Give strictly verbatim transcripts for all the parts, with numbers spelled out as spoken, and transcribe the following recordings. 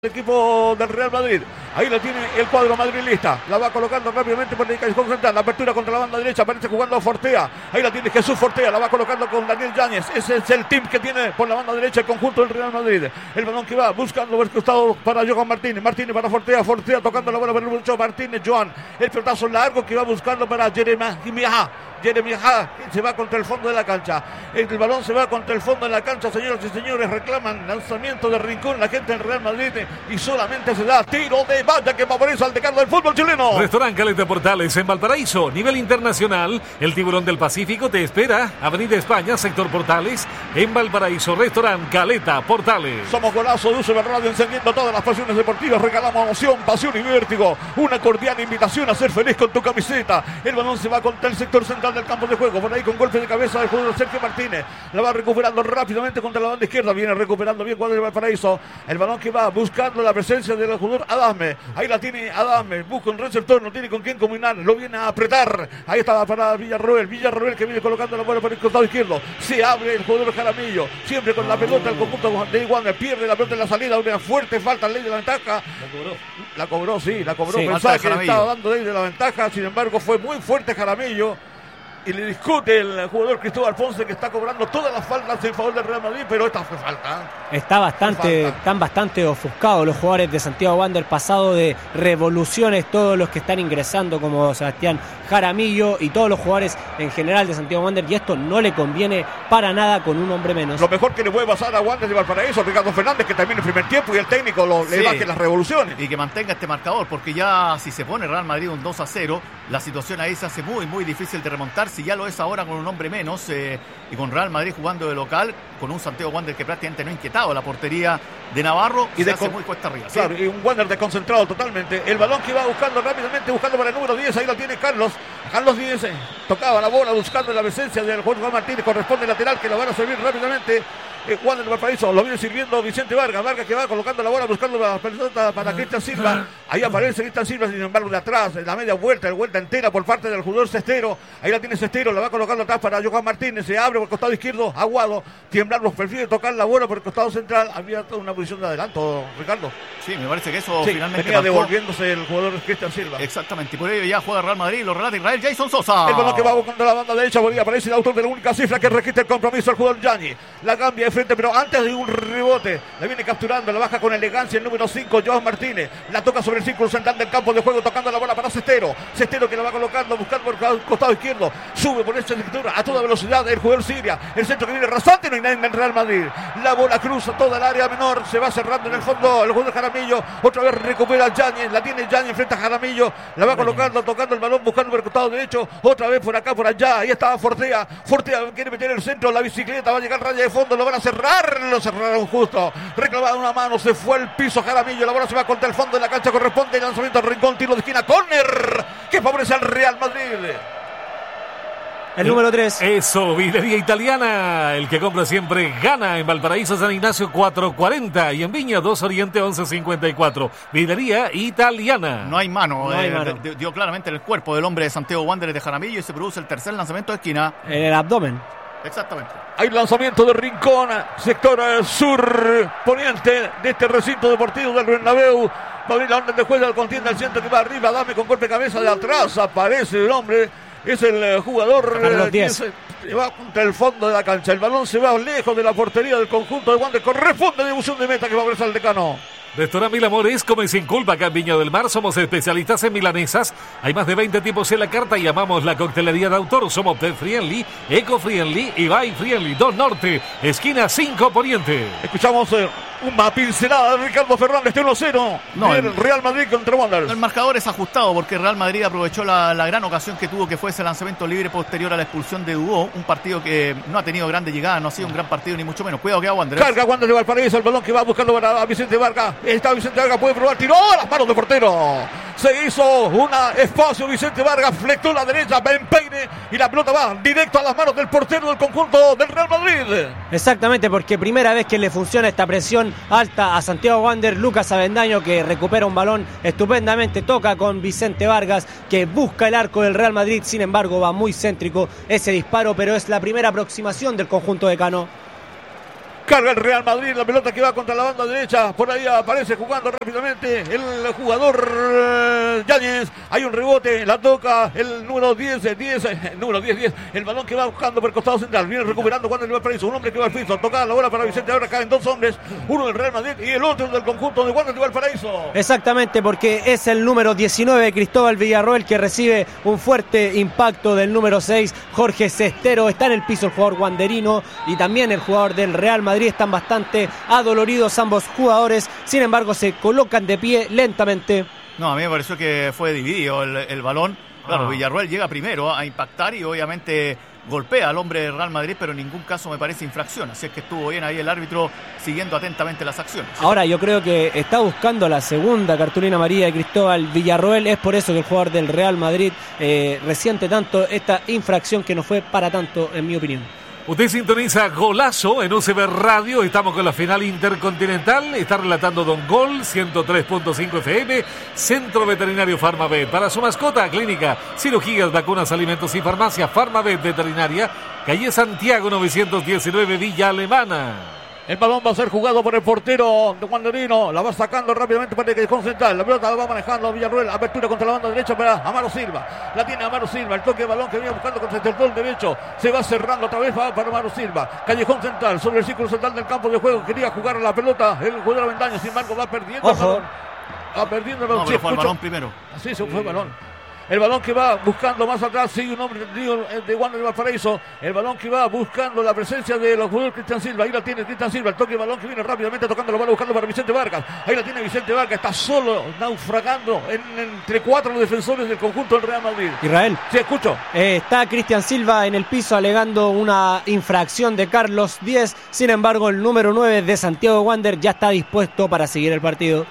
El equipo del Real Madrid, ahí la tiene el cuadro madrilista, la va colocando rápidamente por el callejón central, la apertura contra la banda derecha, aparece jugando Fortea, ahí la tiene Jesús Fortea, la va colocando con Daniel Yáñez, ese es el team que tiene por la banda derecha el conjunto del Real Madrid, el balón que va buscando el costado para Joan Martínez, Martínez para Fortea, Fortea tocando la bola para el muchacho Martínez, Joan, el pelotazo largo que va buscando para Jeremiah, Jeremiah, que se va contra el fondo de la cancha, el balón se va contra el fondo de la cancha, señoras y señores, reclaman lanzamiento de Rincón, la gente del Real Madrid, y solamente se da tiro de valla que favorece al decano del fútbol chileno. Restaurante Caleta Portales en Valparaíso, nivel internacional, el Tiburón del Pacífico te espera, Avenida España, sector Portales, en Valparaíso, Restaurante Caleta Portales. Somos Golazo de Uso de Radio, encendiendo todas las pasiones deportivas, regalamos emoción, pasión y vértigo, una cordial invitación a ser feliz con tu camiseta, el balón se va contra el sector central del campo de juego, por ahí con golpe de cabeza del jugador Sergio Martínez, la va recuperando rápidamente contra la banda izquierda, viene recuperando bien cuadro de Valparaíso, el balón que va buscando la presencia del jugador Adame, ahí la tiene Adame, busca un receptor, no tiene con quién combinar, lo viene a apretar, ahí está para Villarroel, Villarroel que viene colocando la bola por el costado izquierdo, se abre el jugador Jaramillo, siempre con la pelota el conjunto de Iguana, pierde la pelota en la salida, una fuerte falta, ley de la ventaja, la cobró, la cobró, sí, la cobró, sí, pensaba que le estaba dando ley de la ventaja, sin embargo fue muy fuerte Jaramillo, y le discute el jugador Cristóbal Ponce que está cobrando todas las faltas en favor del Real Madrid, pero esta fue falta. Está bastante, están bastante ofuscados los jugadores de Santiago Wander, pasado de revoluciones, todos los que están ingresando como Sebastián Jaramillo y todos los jugadores en general de Santiago Wander, y esto no le conviene para nada con un hombre menos. Lo mejor que le puede pasar a Wander de Valparaíso, Ricardo Fernández, que termine el primer tiempo y el técnico lo, sí, le baje las revoluciones. Y que mantenga este marcador, porque ya si se pone Real Madrid un dos a cero, la situación ahí se hace muy, muy difícil de remontar. Si ya lo es ahora con un hombre menos eh, y con Real Madrid jugando de local, con un Santiago Wander que prácticamente no ha inquietado la portería de Navarro, y se de hace con... muy cuesta arriba. ¿Sí? Claro, y un Wander desconcentrado totalmente. El balón que va buscando rápidamente, buscando para el número diez, ahí lo tiene Carlos. Carlos diez eh, tocaba la bola buscando la presencia del jugador Martínez, corresponde lateral que lo van a servir rápidamente. Eh, Wander de Valparaíso, lo viene sirviendo Vicente Vargas, Vargas que va colocando la bola buscando la pelota para Cristian Silva, ahí aparece Cristian Silva, sin embargo de atrás, en la media vuelta, la vuelta entera por parte del jugador Cestero, ahí la tiene Cestero, la va colocando atrás para Joan Martínez, se abre por el costado izquierdo, Aguado, Tiemblar, prefiere tocar la bola por el costado central, había toda una posición de adelanto, Ricardo. Sí, me parece que eso sí, finalmente venía marcó. Devolviéndose el jugador Cristian Silva. Exactamente, y por ello ya juega Real Madrid, lo relata Israel Jason Sosa. El balón que va buscando la banda derecha, por ahí aparece el autor de la única cifra que registra el compromiso al jugador Yáñez, la cambia de frente, pero antes de un rebote, la viene capturando, la baja con elegancia el número cinco, Joan Martínez, la toca sobre el círculo central del campo de juego, tocando la bola para Cestero, Cestero que la va colocando, buscando por el costado izquierdo, sube por esa sectora a toda velocidad el jugador Siria, el centro que viene rasante, no hay nadie en el Real Madrid, la bola cruza toda el área menor, se va cerrando en el fondo el jugador Jaramillo, otra vez recupera Yáñez, la tiene Yáñez frente a Jaramillo, la va colocando, tocando el balón, buscando por el costado derecho, otra vez por acá, por allá, ahí estaba Fortea, Fortea quiere meter el centro, la bicicleta va a llegar raya de fondo, lo van a cerrar, lo cerraron justo, reclamada una mano, se fue al piso Jaramillo, la bola se va contra el fondo de la cancha, corresponde el lanzamiento al Rincón, tiro de esquina, córner, que favorece al Real Madrid. El número tres. Eso, Vidrería Italiana. El que compra siempre gana. En Valparaíso, San Ignacio cuatrocientos cuarenta. Y en Viña, dos Oriente once cincuenta y cuatro. Vidrería Italiana. No hay mano. No hay eh, mano. Dio, dio claramente en el cuerpo del hombre de Santiago Wanderers de Jaramillo y se produce el tercer lanzamiento de esquina. En el abdomen. Exactamente. Hay lanzamiento de Rincón, sector sur poniente de este recinto deportivo del Bernabéu. Va a abrir la orden de juego al contienda al centro que va arriba. Dame con golpe de cabeza de atrás. Aparece el hombre. Es el jugador que se va contra el fondo de la cancha. El balón se va lejos de la portería del conjunto de Wander. Corresponde devolución de meta que favorece al decano. Restaurante Mil Amores, come sin culpa acá en Viña del Mar. Somos especialistas en milanesas. Hay más de veinte tipos en la carta y amamos la coctelería de autor. Somos pet friendly, eco friendly y buy friendly. dos Norte, esquina cinco Poniente. Escuchamos eh, una pincelada de Ricardo Fernández de uno cero. No, el Real Madrid contra Wanderers. El marcador es ajustado porque Real Madrid aprovechó la, la gran ocasión que tuvo, que fue ese lanzamiento libre posterior a la expulsión de Dubó. Un partido que no ha tenido grandes llegadas, no ha sido un gran partido ni mucho menos. Cuidado que a Wanderers. Carga Wanderers de Valparaíso, el balón que va buscando para Vicente Vargas. Está Vicente Vargas, puede probar, tiró a las manos del portero. Se hizo un espacio Vicente Vargas, flectó la derecha, Ben Peine y la pelota va directo a las manos del portero del conjunto del Real Madrid. Exactamente, porque primera vez que le funciona esta presión alta a Santiago Wander. Lucas Avendaño que recupera un balón estupendamente, toca con Vicente Vargas que busca el arco del Real Madrid, sin embargo va muy céntrico ese disparo, pero es la primera aproximación del conjunto de Cano. Carga el Real Madrid, la pelota que va contra la banda derecha. Por ahí aparece jugando rápidamente el jugador Yáñez. Hay un rebote, la toca el número diez, diez, el número diez, diez. El balón que va buscando por el costado central. Viene recuperando Wander de Valparaíso. Un hombre que va al piso. Tocada la bola para Vicente. Ahora caen dos hombres. Uno del Real Madrid y el otro del conjunto de Wander de Valparaíso. Exactamente, porque es el número diecinueve, Cristóbal Villarroel, que recibe un fuerte impacto del número seis, Jorge Cestero. Está en el piso el jugador wanderino y también el jugador del Real Madrid. Están bastante adoloridos ambos jugadores, sin embargo se colocan de pie lentamente. No, a mí me pareció que fue dividido el, el balón. Claro, Ah. Villarroel llega primero a impactar y obviamente golpea al hombre del Real Madrid, pero en ningún caso me parece infracción. Así es que estuvo bien ahí el árbitro siguiendo atentamente las acciones. Ahora yo creo que está buscando la segunda cartulina amarilla de Cristóbal Villarroel. Es por eso que el jugador del Real Madrid eh, resiente tanto esta infracción, que no fue para tanto, en mi opinión. Usted sintoniza Golazo en U C B Radio. Estamos con la final intercontinental. Está relatando Don Gol, ciento tres punto cinco F M, Centro Veterinario Farmavet. Para su mascota, clínica, cirugías, vacunas, alimentos y farmacia, Farmavet Veterinaria, calle Santiago novecientos diecinueve, Villa Alemana. El balón va a ser jugado por el portero de Wanderino. La va sacando rápidamente para que concentre. La pelota la va manejando Villarroel. Apertura contra la banda derecha para Amaro Silva. La tiene Amaro Silva. El toque de balón que viene buscando contra el sector derecho. Se va cerrando otra vez para Amaro Silva. Callejón central sobre el círculo central del campo de juego. Quería jugar la pelota el jugador Avendaño. Sin embargo, va perdiendo el Ojo. balón. Va perdiendo el balón. No, pero Sí, fue el escucho. balón primero. Así se fue el balón. El balón que va buscando más atrás, sigue un hombre de Wander de Valparaíso. El balón que va buscando la presencia de los jugadores Cristian Silva. Ahí la tiene Cristian Silva. El toque de balón que viene rápidamente tocando la bola buscando para Vicente Vargas. Ahí la tiene Vicente Vargas. Está solo naufragando en, entre cuatro defensores del conjunto del Real Madrid. Israel. Sí, escucho. Eh, está Cristian Silva en el piso alegando una infracción de Carlos Díez. Sin embargo, el número nueve de Santiago Wander ya está dispuesto para seguir el partido.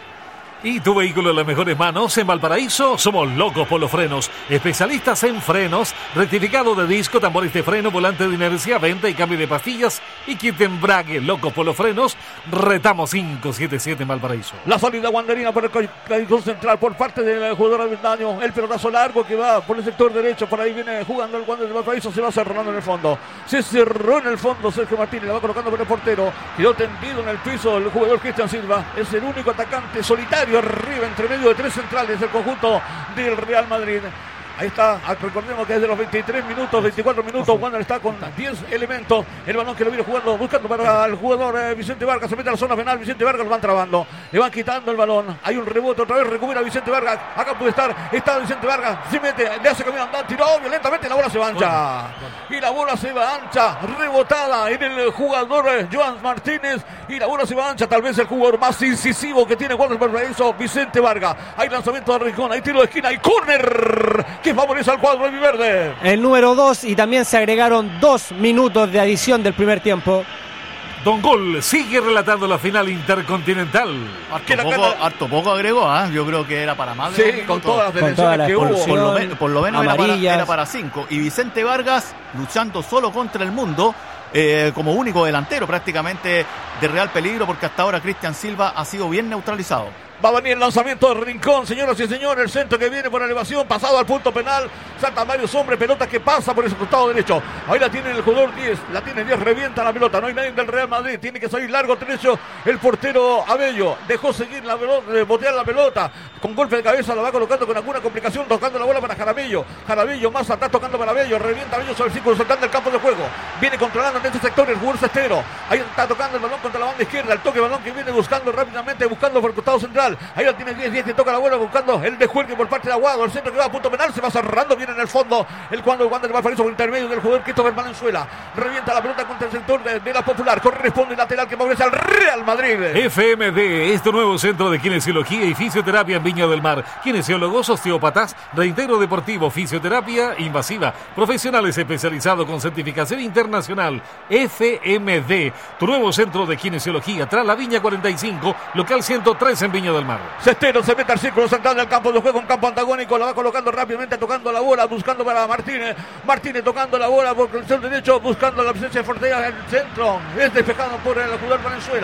Y tu vehículo en las mejores manos en Valparaíso. Somos locos por los frenos. Especialistas en frenos, rectificado de disco, tambores de freno, volante de inercia, venta y cambio de pastillas y kit de embrague. Locos por los frenos. Retamos cinco siete siete en Valparaíso. La salida wanderina por el callejón central por parte del jugador Avendaño. El pelotazo largo que va por el sector derecho. Por ahí viene jugando el Wander de Valparaíso. Se va cerrando en el fondo. Se cerró en el fondo Sergio Martínez. La va colocando por el portero. Quedó tendido en el piso el jugador Cristian Silva. Es el único atacante solitario arriba entre medio de tres centrales del conjunto del Real Madrid. Ahí está, recordemos que desde los veintitrés minutos, veinticuatro minutos, Wander está con diez elementos. El balón que lo viene jugando, buscando para el jugador eh, Vicente Vargas. Se mete a la zona penal, Vicente Vargas lo van trabando. Le van quitando el balón. Hay un rebote, otra vez recupera Vicente Vargas. Acá puede estar, está Vicente Vargas. Se mete, le hace camino andar, tiró violentamente, la bola se va ancha. Y la bola se va ancha, rebotada en el jugador eh, Joan Martínez. Y la bola se va ancha, tal vez el jugador más incisivo que tiene Wander Valparaíso, Vicente Vargas. Hay lanzamiento de Rincón, hay tiro de esquina, hay córner que favorece al cuadro de Viverde. El número dos, y también se agregaron dos minutos de adición del primer tiempo. Don Gol sigue relatando la final intercontinental. Harto poco, harto poco agregó, ¿eh? Yo creo que era para más de Sí, dos con minutos. todas las Con toda detenciones la que Por, hubo. por lo, men- por lo menos era para, amarillas. era para cinco. Y Vicente Vargas luchando solo contra el mundo, eh, como único delantero prácticamente de real peligro, porque hasta ahora Cristian Silva ha sido bien neutralizado. Va a venir el lanzamiento de Rincón, señoras y señores. El centro que viene por elevación, pasado al punto penal. Saltan varios hombres, pelota que pasa por ese costado derecho. Ahí la tiene el jugador diez. La tiene diez, revienta la pelota. No hay nadie del Real Madrid. Tiene que salir largo trecho el portero Abello. Dejó seguir la pelota, botear la pelota. Con golpe de cabeza la va colocando con alguna complicación, tocando la bola para Jaramillo. Jaramillo más atrás tocando para Abello. Revienta Abello sobre el círculo central del campo de juego. Viene controlando en este sector el jugador Cestero. Ahí está tocando el balón contra la banda izquierda. El toque de balón que viene buscando rápidamente, buscando por el costado central. Ahí la tiene diez diez que toca la bola buscando el descuelgue por parte de Aguado. El centro que va a punto penal, se va cerrando bien en el fondo. El cuando el Wander Valparaíso por intermedio del jugador Christopher Valenzuela. Revienta la pelota contra el sector de, de la Popular. Corresponde el lateral que favorece al Real Madrid. F M D es tu nuevo centro de kinesiología y fisioterapia en Viña del Mar. Kinesiólogos, osteópatas, reintegro deportivo, fisioterapia invasiva, profesionales especializados con certificación internacional. F M D, tu nuevo centro de kinesiología, tras la Viña cuarenta y cinco, local ciento tres en Viña del Mar. Cestero se mete al círculo central del campo de juego, un campo antagónico, la va colocando rápidamente, tocando la bola, buscando para Martínez. Martínez tocando la bola por el centro derecho, buscando la presencia de Fortea en el centro. Es despejado por el jugador Valenzuela.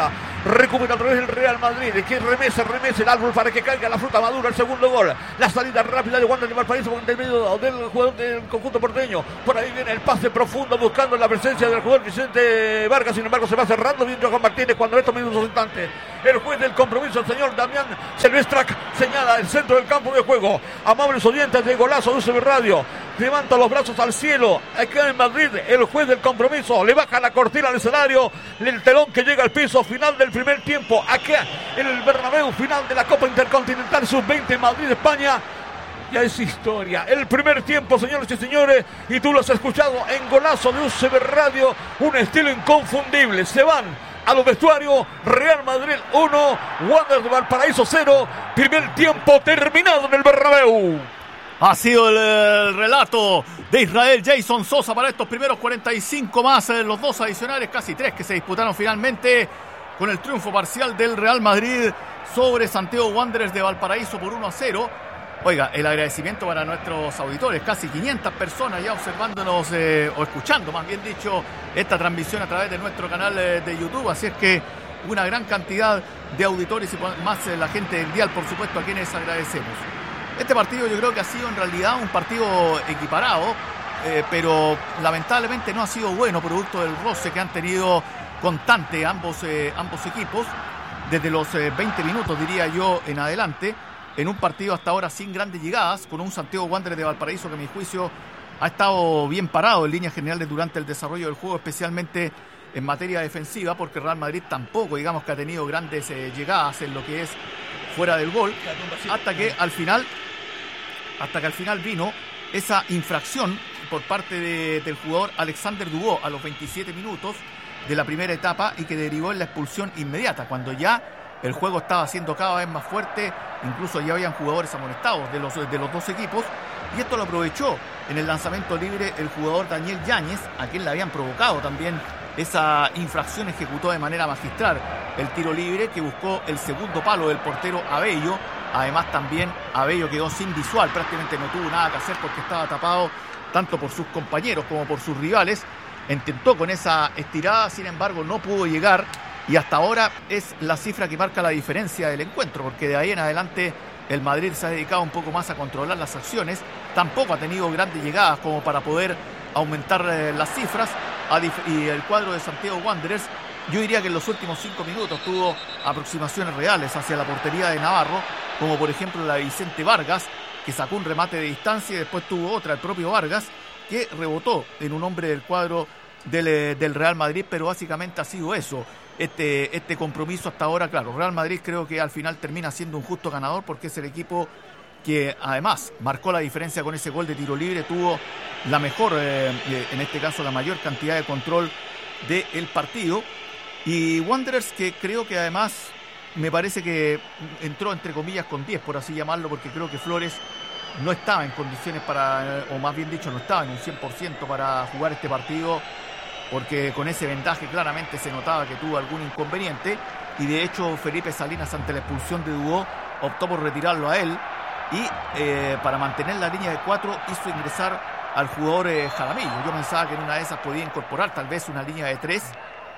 recupera a través del Real Madrid, que remesa, remesa el árbol para que caiga la fruta madura, el segundo gol, la salida rápida de Wander de Valparaíso por el medio del jugador del conjunto porteño, por ahí viene el pase profundo buscando la presencia del jugador Vicente Vargas, sin embargo se va cerrando bien Johan Martínez cuando en estos minutos instantes el juez del compromiso, el señor Damián Silvestrac, señala el centro del campo de juego. Amables oyentes de Golazo de U C B Radio, levanta los brazos al cielo, acá en Madrid el juez del compromiso le baja la cortina al escenario, el telón que llega al piso, final del primer tiempo, acá en el Bernabéu, final de la Copa Intercontinental sub veinte Madrid, España. Ya es historia, el primer tiempo, señores y señores, y tú lo has escuchado en Golazo de U C B Radio, un estilo inconfundible. Se van a los vestuarios, Real Madrid uno, Wander de Valparaíso cero, primer tiempo terminado en el Bernabéu. Ha sido el, el relato de Israel Jason Sosa para estos primeros cuarenta y cinco más, eh, los dos adicionales, casi tres que se disputaron finalmente con el triunfo parcial del Real Madrid sobre Santiago Wanderers de Valparaíso por uno a cero. Oiga, el agradecimiento para nuestros auditores, casi quinientas personas ya observándonos eh, o escuchando, más bien dicho, esta transmisión a través de nuestro canal eh, de YouTube, así es que una gran cantidad de auditores y más eh, la gente del dial, por supuesto, a quienes agradecemos. Este partido yo creo que ha sido en realidad un partido equiparado, eh, pero lamentablemente no ha sido bueno, producto del roce que han tenido constante ambos, eh, ambos equipos, desde los eh, veinte minutos, diría yo, en adelante, en un partido hasta ahora sin grandes llegadas, con un Santiago Wanderers de Valparaíso que a mi juicio ha estado bien parado en líneas generales durante el desarrollo del juego, especialmente en materia defensiva, porque Real Madrid tampoco, digamos, que ha tenido grandes eh, llegadas en lo que es fuera del gol, hasta que al final hasta que al final vino esa infracción por parte de, del jugador Alexander Dubó a los veintisiete minutos de la primera etapa y que derivó en la expulsión inmediata, cuando ya el juego estaba siendo cada vez más fuerte, incluso ya habían jugadores amonestados de los, de los dos equipos, y esto lo aprovechó en el lanzamiento libre el jugador Daniel Yáñez, a quien le habían provocado también esa infracción, ejecutó de manera magistral el tiro libre que buscó el segundo palo del portero Abello. Además también Abello quedó sin visual, prácticamente no tuvo nada que hacer porque estaba tapado tanto por sus compañeros como por sus rivales. Intentó con esa estirada, sin embargo no pudo llegar, y hasta ahora es la cifra que marca la diferencia del encuentro, porque de ahí en adelante el Madrid se ha dedicado un poco más a controlar las acciones, tampoco ha tenido grandes llegadas como para poder aumentar eh, las cifras, y el cuadro de Santiago Wanderers, yo diría que en los últimos cinco minutos tuvo aproximaciones reales hacia la portería de Navarro, como por ejemplo la de Vicente Vargas, que sacó un remate de distancia, y después tuvo otra, el propio Vargas, que rebotó en un hombre del cuadro del, del Real Madrid, pero básicamente ha sido eso, este, este compromiso hasta ahora. Claro, Real Madrid creo que al final termina siendo un justo ganador, porque es el equipo que además marcó la diferencia con ese gol de tiro libre, tuvo la mejor, eh, en este caso la mayor cantidad de control del partido, y Wanderers, que creo que además me parece que entró entre comillas con diez, por así llamarlo, porque creo que Flores no estaba en condiciones para, o más bien dicho, no estaba en un cien por ciento para jugar este partido, porque con ese vendaje claramente se notaba que tuvo algún inconveniente, y de hecho Felipe Salinas, ante la expulsión de Dubó, optó por retirarlo a él, y eh, para mantener la línea de cuatro hizo ingresar al jugador eh, Jaramillo. Yo pensaba que en una de esas podía incorporar tal vez una línea de tres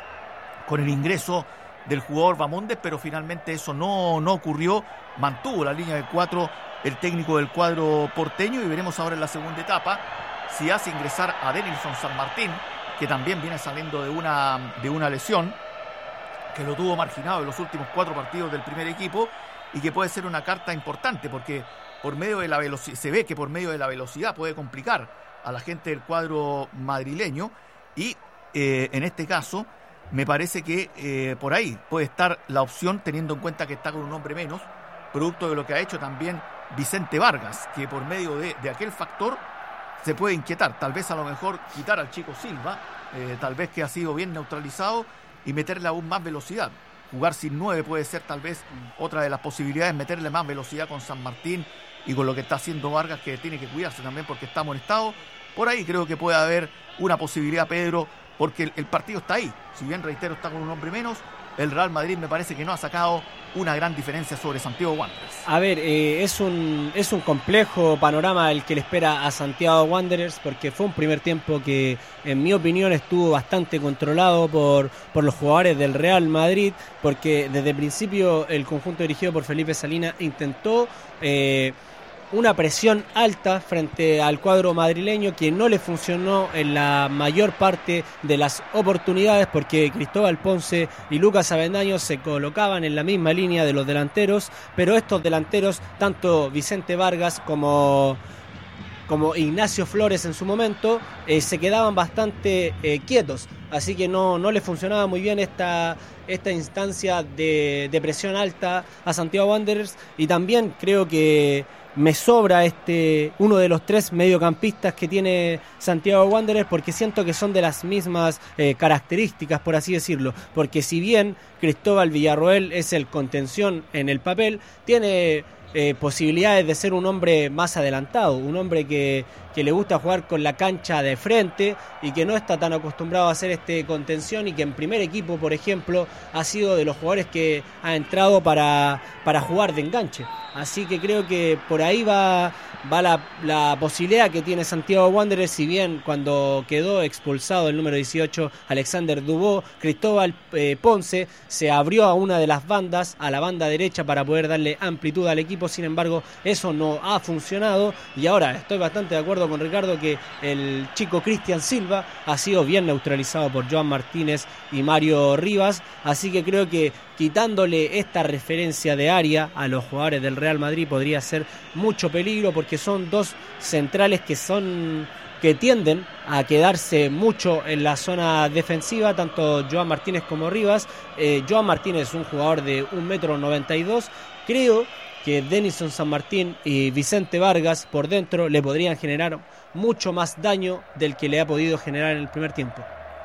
con el ingreso del jugador Bamondes, pero finalmente eso no, no ocurrió, mantuvo la línea de cuatro el técnico del cuadro porteño, y veremos ahora en la segunda etapa si hace ingresar a Denilson San Martín, que también viene saliendo de una, de una lesión, que lo tuvo marginado en los últimos cuatro partidos del primer equipo, y que puede ser una carta importante, porque por medio de la velocidad, se ve que por medio de la velocidad puede complicar a la gente del cuadro madrileño, y eh, en este caso me parece que eh, por ahí puede estar la opción, teniendo en cuenta que está con un hombre menos, producto de lo que ha hecho también Vicente Vargas, que por medio de, de aquel factor se puede inquietar, tal vez a lo mejor quitar al chico Silva, eh, tal vez que ha sido bien neutralizado, y meterle aún más velocidad. Jugar sin nueve puede ser tal vez otra de las posibilidades, meterle más velocidad con San Martín y con lo que está haciendo Vargas, que tiene que cuidarse también porque está amonestado. Por ahí creo que puede haber una posibilidad, Pedro, porque el, el partido está ahí. Si bien, reitero, está con un hombre menos, el Real Madrid me parece que no ha sacado una gran diferencia sobre Santiago Wanderers. A ver, eh, es un es un complejo panorama el que le espera a Santiago Wanderers, porque fue un primer tiempo que, en mi opinión, estuvo bastante controlado por, por los jugadores del Real Madrid, porque desde el principio el conjunto dirigido por Felipe Salinas intentó eh, una presión alta frente al cuadro madrileño, que no le funcionó en la mayor parte de las oportunidades, porque Cristóbal Ponce y Lucas Avendaño se colocaban en la misma línea de los delanteros, pero estos delanteros, tanto Vicente Vargas como, como Ignacio Flores en su momento, eh, se quedaban bastante eh, quietos, así que no, no le funcionaba muy bien esta... esta instancia de, de presión alta a Santiago Wanderers. Y también creo que me sobra este uno de los tres mediocampistas que tiene Santiago Wanderers, porque siento que son de las mismas eh, características, por así decirlo, porque si bien Cristóbal Villarroel es el contención en el papel, tiene eh, posibilidades de ser un hombre más adelantado, un hombre que, que le gusta jugar con la cancha de frente y que no está tan acostumbrado a hacer este contención, y que en primer equipo, por ejemplo, ha sido de los jugadores que ha entrado para, para jugar de enganche. Así que creo que por ahí va, va la, la posibilidad que tiene Santiago Wanderers. Si bien cuando quedó expulsado el número dieciocho, Alexander Dubó, Cristóbal eh, Ponce se abrió a una de las bandas, a la banda derecha, para poder darle amplitud al equipo. Sin embargo, eso no ha funcionado, y ahora estoy bastante de acuerdo con Ricardo que el chico Cristian Silva ha sido bien neutralizado por Joan Martínez y Mario Rivas. Así que creo que quitándole esta referencia de área a los jugadores del Real Madrid podría ser mucho peligro, porque son dos centrales que son que tienden a quedarse mucho en la zona defensiva, tanto Joan Martínez como Rivas. eh, Joan Martínez es un jugador de un metro noventa y dos. Creo que Denison San Martín y Vicente Vargas por dentro le podrían generar mucho más daño del que le ha podido generar en el primer tiempo.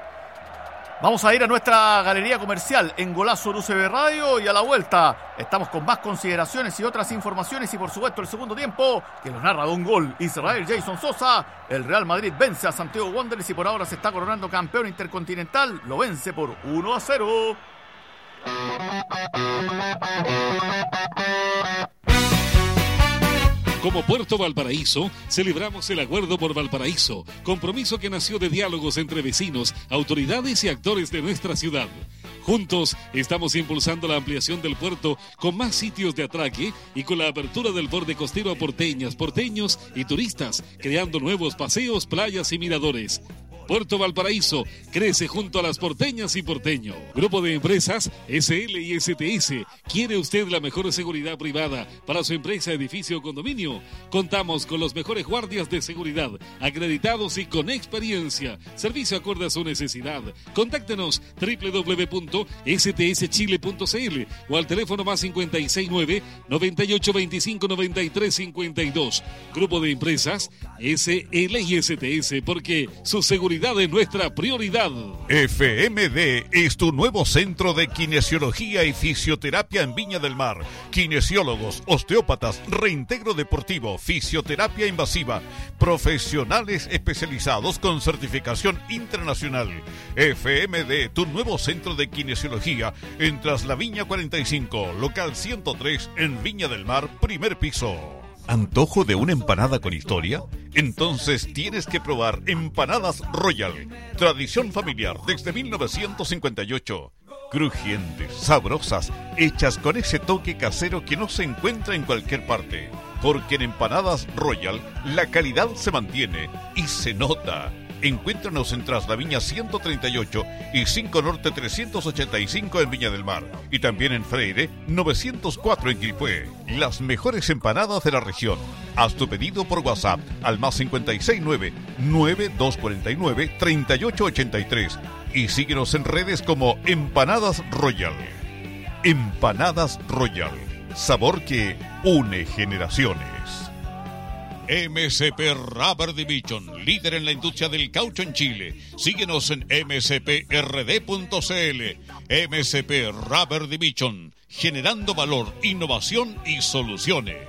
Vamos a ir a nuestra galería comercial en Golazo U C B Radio, y a la vuelta estamos con más consideraciones y otras informaciones, y por supuesto el segundo tiempo que nos narra Don Gol Israel Jason Sosa. El Real Madrid vence a Santiago Wanderers y por ahora se está coronando campeón intercontinental. Lo vence por uno a cero. Como Puerto Valparaíso, celebramos el Acuerdo por Valparaíso, compromiso que nació de diálogos entre vecinos, autoridades y actores de nuestra ciudad. Juntos estamos impulsando la ampliación del puerto con más sitios de atraque y con la apertura del borde costero a porteñas, porteños y turistas, creando nuevos paseos, playas y miradores. Puerto Valparaíso crece junto a las porteñas y porteños. Grupo de Empresas S L y S T S. ¿Quiere usted la mejor seguridad privada para su empresa, edificio o condominio? Contamos con los mejores guardias de seguridad, acreditados y con experiencia. Servicio acorde a su necesidad. Contáctenos doble u doble u doble u punto s t s chile punto c l o al teléfono más cinco seis nueve, noventa y ocho veinticinco, noventa y tres cincuenta y dos. Grupo de Empresas S L y S T S, porque su seguridad es nuestra prioridad. F M D es tu nuevo centro de kinesiología y fisioterapia en Viña del Mar. Kinesiólogos, osteópatas, reintegro deportivo, fisioterapia invasiva, profesionales especializados con certificación internacional. F M D, tu nuevo centro de kinesiología en Traslaviña cuarenta y cinco, local ciento tres en Viña del Mar, primer piso. ¿Antojo de una empanada con historia? Entonces tienes que probar Empanadas Royal. Tradición familiar desde mil novecientos cincuenta y ocho. Crujientes, sabrosas, hechas con ese toque casero que no se encuentra en cualquier parte. Porque en Empanadas Royal la calidad se mantiene y se nota. Encuéntranos en Traslaviña ciento treinta y ocho y cinco Norte trescientos ochenta y cinco en Viña del Mar. Y también en Freire novecientos cuatro en Quilpué. Las mejores empanadas de la región. Haz tu pedido por WhatsApp al más cinco seis nueve, nueve dos cuatro nueve, tres ocho ocho tres. Y síguenos en redes como Empanadas Royal. Empanadas Royal. Sabor que une generaciones. M C P Rubber Division, líder en la industria del caucho en Chile. Síguenos en m c p r d punto c l. M C P Rubber Division, generando valor, innovación y soluciones.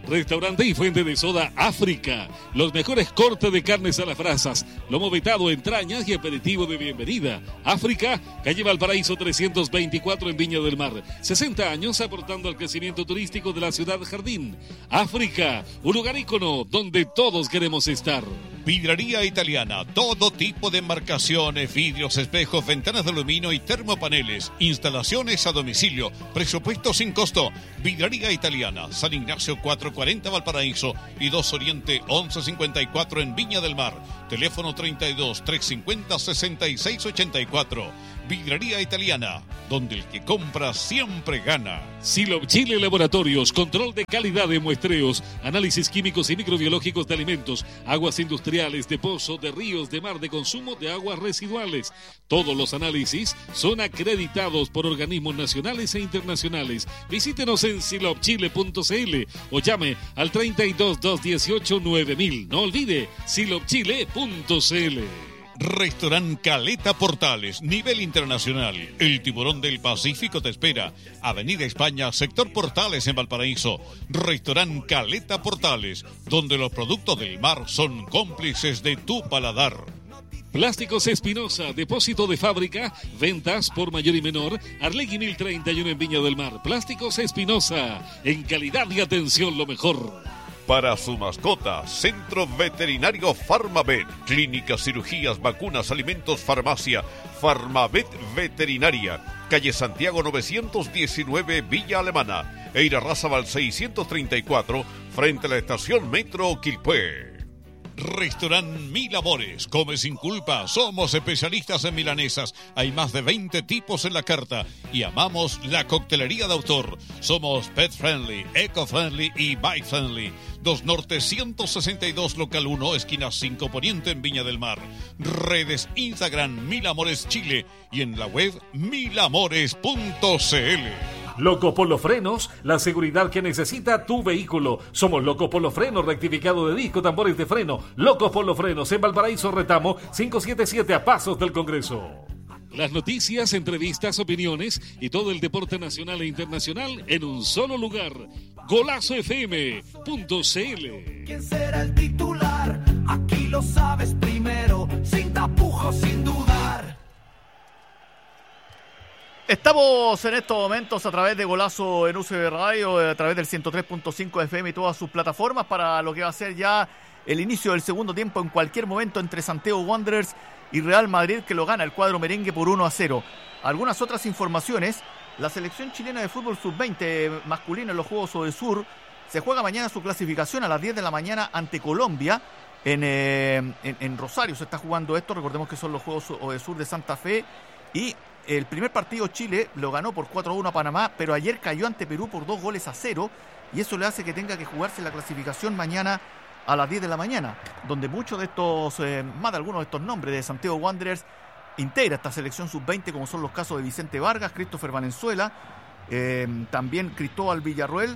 Restaurante y fuente de soda África. Los mejores cortes de carnes a las brasas, lomo vetado, entrañas y aperitivo de bienvenida. África, calle Valparaíso trescientos veinticuatro en Viña del Mar. sesenta años aportando al crecimiento turístico de la ciudad jardín. África, un lugar ícono donde todos queremos estar. Vidraría Italiana, todo tipo de marcaciones, vidrios, espejos, ventanas de aluminio y termopaneles. Instalaciones a domicilio, presupuesto sin costo. Vidraría Italiana, San Ignacio cuatrocientos cuarenta Valparaíso y dos Oriente once cincuenta y cuatro en Viña del Mar. Teléfono treinta y dos, trescientos cincuenta, sesenta y seis ochenta y cuatro. Vidraría Italiana, donde el que compra siempre gana. Silop Chile Laboratorios, control de calidad de muestreos, análisis químicos y microbiológicos de alimentos, aguas industriales, de pozo, de ríos, de mar, de consumo de aguas residuales. Todos los análisis son acreditados por organismos nacionales e internacionales. Visítenos en silop chile punto c l o llame al treinta y dos, doscientos dieciocho, nueve mil. No olvide, silop chile punto c l. Restaurant Caleta Portales, nivel internacional. El tiburón del Pacífico te espera. Avenida España, sector Portales en Valparaíso. Restaurant Caleta Portales, donde los productos del mar son cómplices de tu paladar. Plásticos Espinosa, depósito de fábrica, ventas por mayor y menor, Arlegui mil treinta y uno en Viña del Mar. Plásticos Espinosa, en calidad y atención lo mejor. Para su mascota, Centro Veterinario Farmavet, clínicas, cirugías, vacunas, alimentos, farmacia, Farmavet Veterinaria, calle Santiago novecientos diecinueve, Villa Alemana, Eira Razabal seiscientos treinta y cuatro, frente a la estación Metro Quilpué. Restaurant Mil Amores, come sin culpa, somos especialistas en milanesas, hay más de veinte tipos en la carta y amamos la coctelería de autor. Somos pet friendly, eco friendly y bike friendly. dos Norte ciento sesenta y dos, local uno, esquina cinco Poniente en Viña del Mar. Redes Instagram Mil Amores Chile y en la web mil amores punto c l. Loco por los frenos, la seguridad que necesita tu vehículo. Somos Locos por los frenos, rectificado de disco, tambores de freno. Locos por los frenos en Valparaíso Retamo quinientos setenta y siete a pasos del Congreso. Las noticias, entrevistas, opiniones y todo el deporte nacional e internacional en un solo lugar. golazo f m punto c l. ¿Quién será el titular? Aquí lo sabes primero, sin tapujos, sin dudar. Estamos en estos momentos a través de Golazo en U C B Radio, a través del ciento tres punto cinco F M y todas sus plataformas para lo que va a ser ya el inicio del segundo tiempo en cualquier momento entre Santiago Wanderers y Real Madrid, que lo gana el cuadro merengue por uno a cero. Algunas otras informaciones: la selección chilena de fútbol sub veinte masculina en los Juegos Odesur se juega mañana su clasificación a las diez de la mañana ante Colombia en, eh, en, en Rosario. Se está jugando esto, recordemos que son los Juegos Odesur de Santa Fe, y el primer partido Chile lo ganó por cuatro a uno a Panamá, pero ayer cayó ante Perú por dos goles a cero, y eso le hace que tenga que jugarse la clasificación mañana a las diez de la mañana, donde muchos de estos, eh, más de algunos de estos nombres de Santiago Wanderers integra esta selección sub veinte, como son los casos de Vicente Vargas, Christopher Valenzuela, eh, también Cristóbal Villarroel,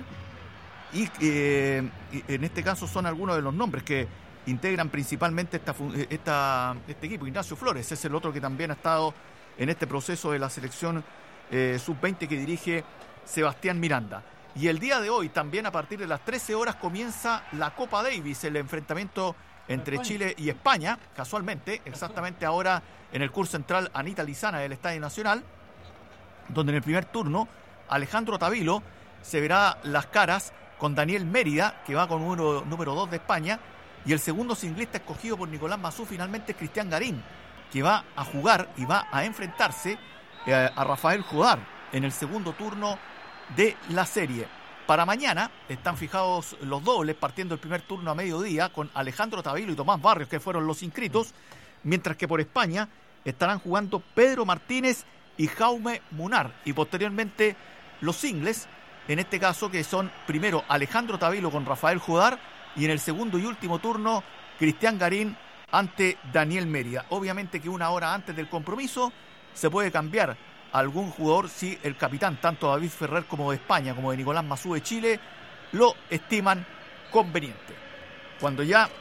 y eh, en este caso son algunos de los nombres que integran principalmente esta, esta, este equipo. Ignacio Flores es el otro que también ha estado en este proceso de la selección eh, sub veinte que dirige Sebastián Miranda. Y el día de hoy, también a partir de las trece horas, comienza la Copa Davis, el enfrentamiento entre Chile y España, casualmente, exactamente ahora en el curso central Anita Lizana del Estadio Nacional, donde en el primer turno Alejandro Tavilo se verá las caras con Daniel Mérida, que va con número, número dos de España, y el segundo singlista escogido por Nicolás Mazú finalmente es Cristian Garín, que va a jugar y va a enfrentarse eh, a Rafael Jodar en el segundo turno de la serie. Para mañana están fijados los dobles, partiendo el primer turno a mediodía con Alejandro Tavilo y Tomás Barrios, que fueron los inscritos, mientras que por España estarán jugando Pedro Martínez y Jaume Munar, y posteriormente los singles, en este caso que son primero Alejandro Tavilo con Rafael Jodar, y en el segundo y último turno Cristian Garín ante Daniel Mérida. Obviamente que una hora antes del compromiso se puede cambiar algún jugador si el capitán, tanto David Ferrer como de España como de Nicolás Mazú de Chile, lo estiman conveniente. Cuando ya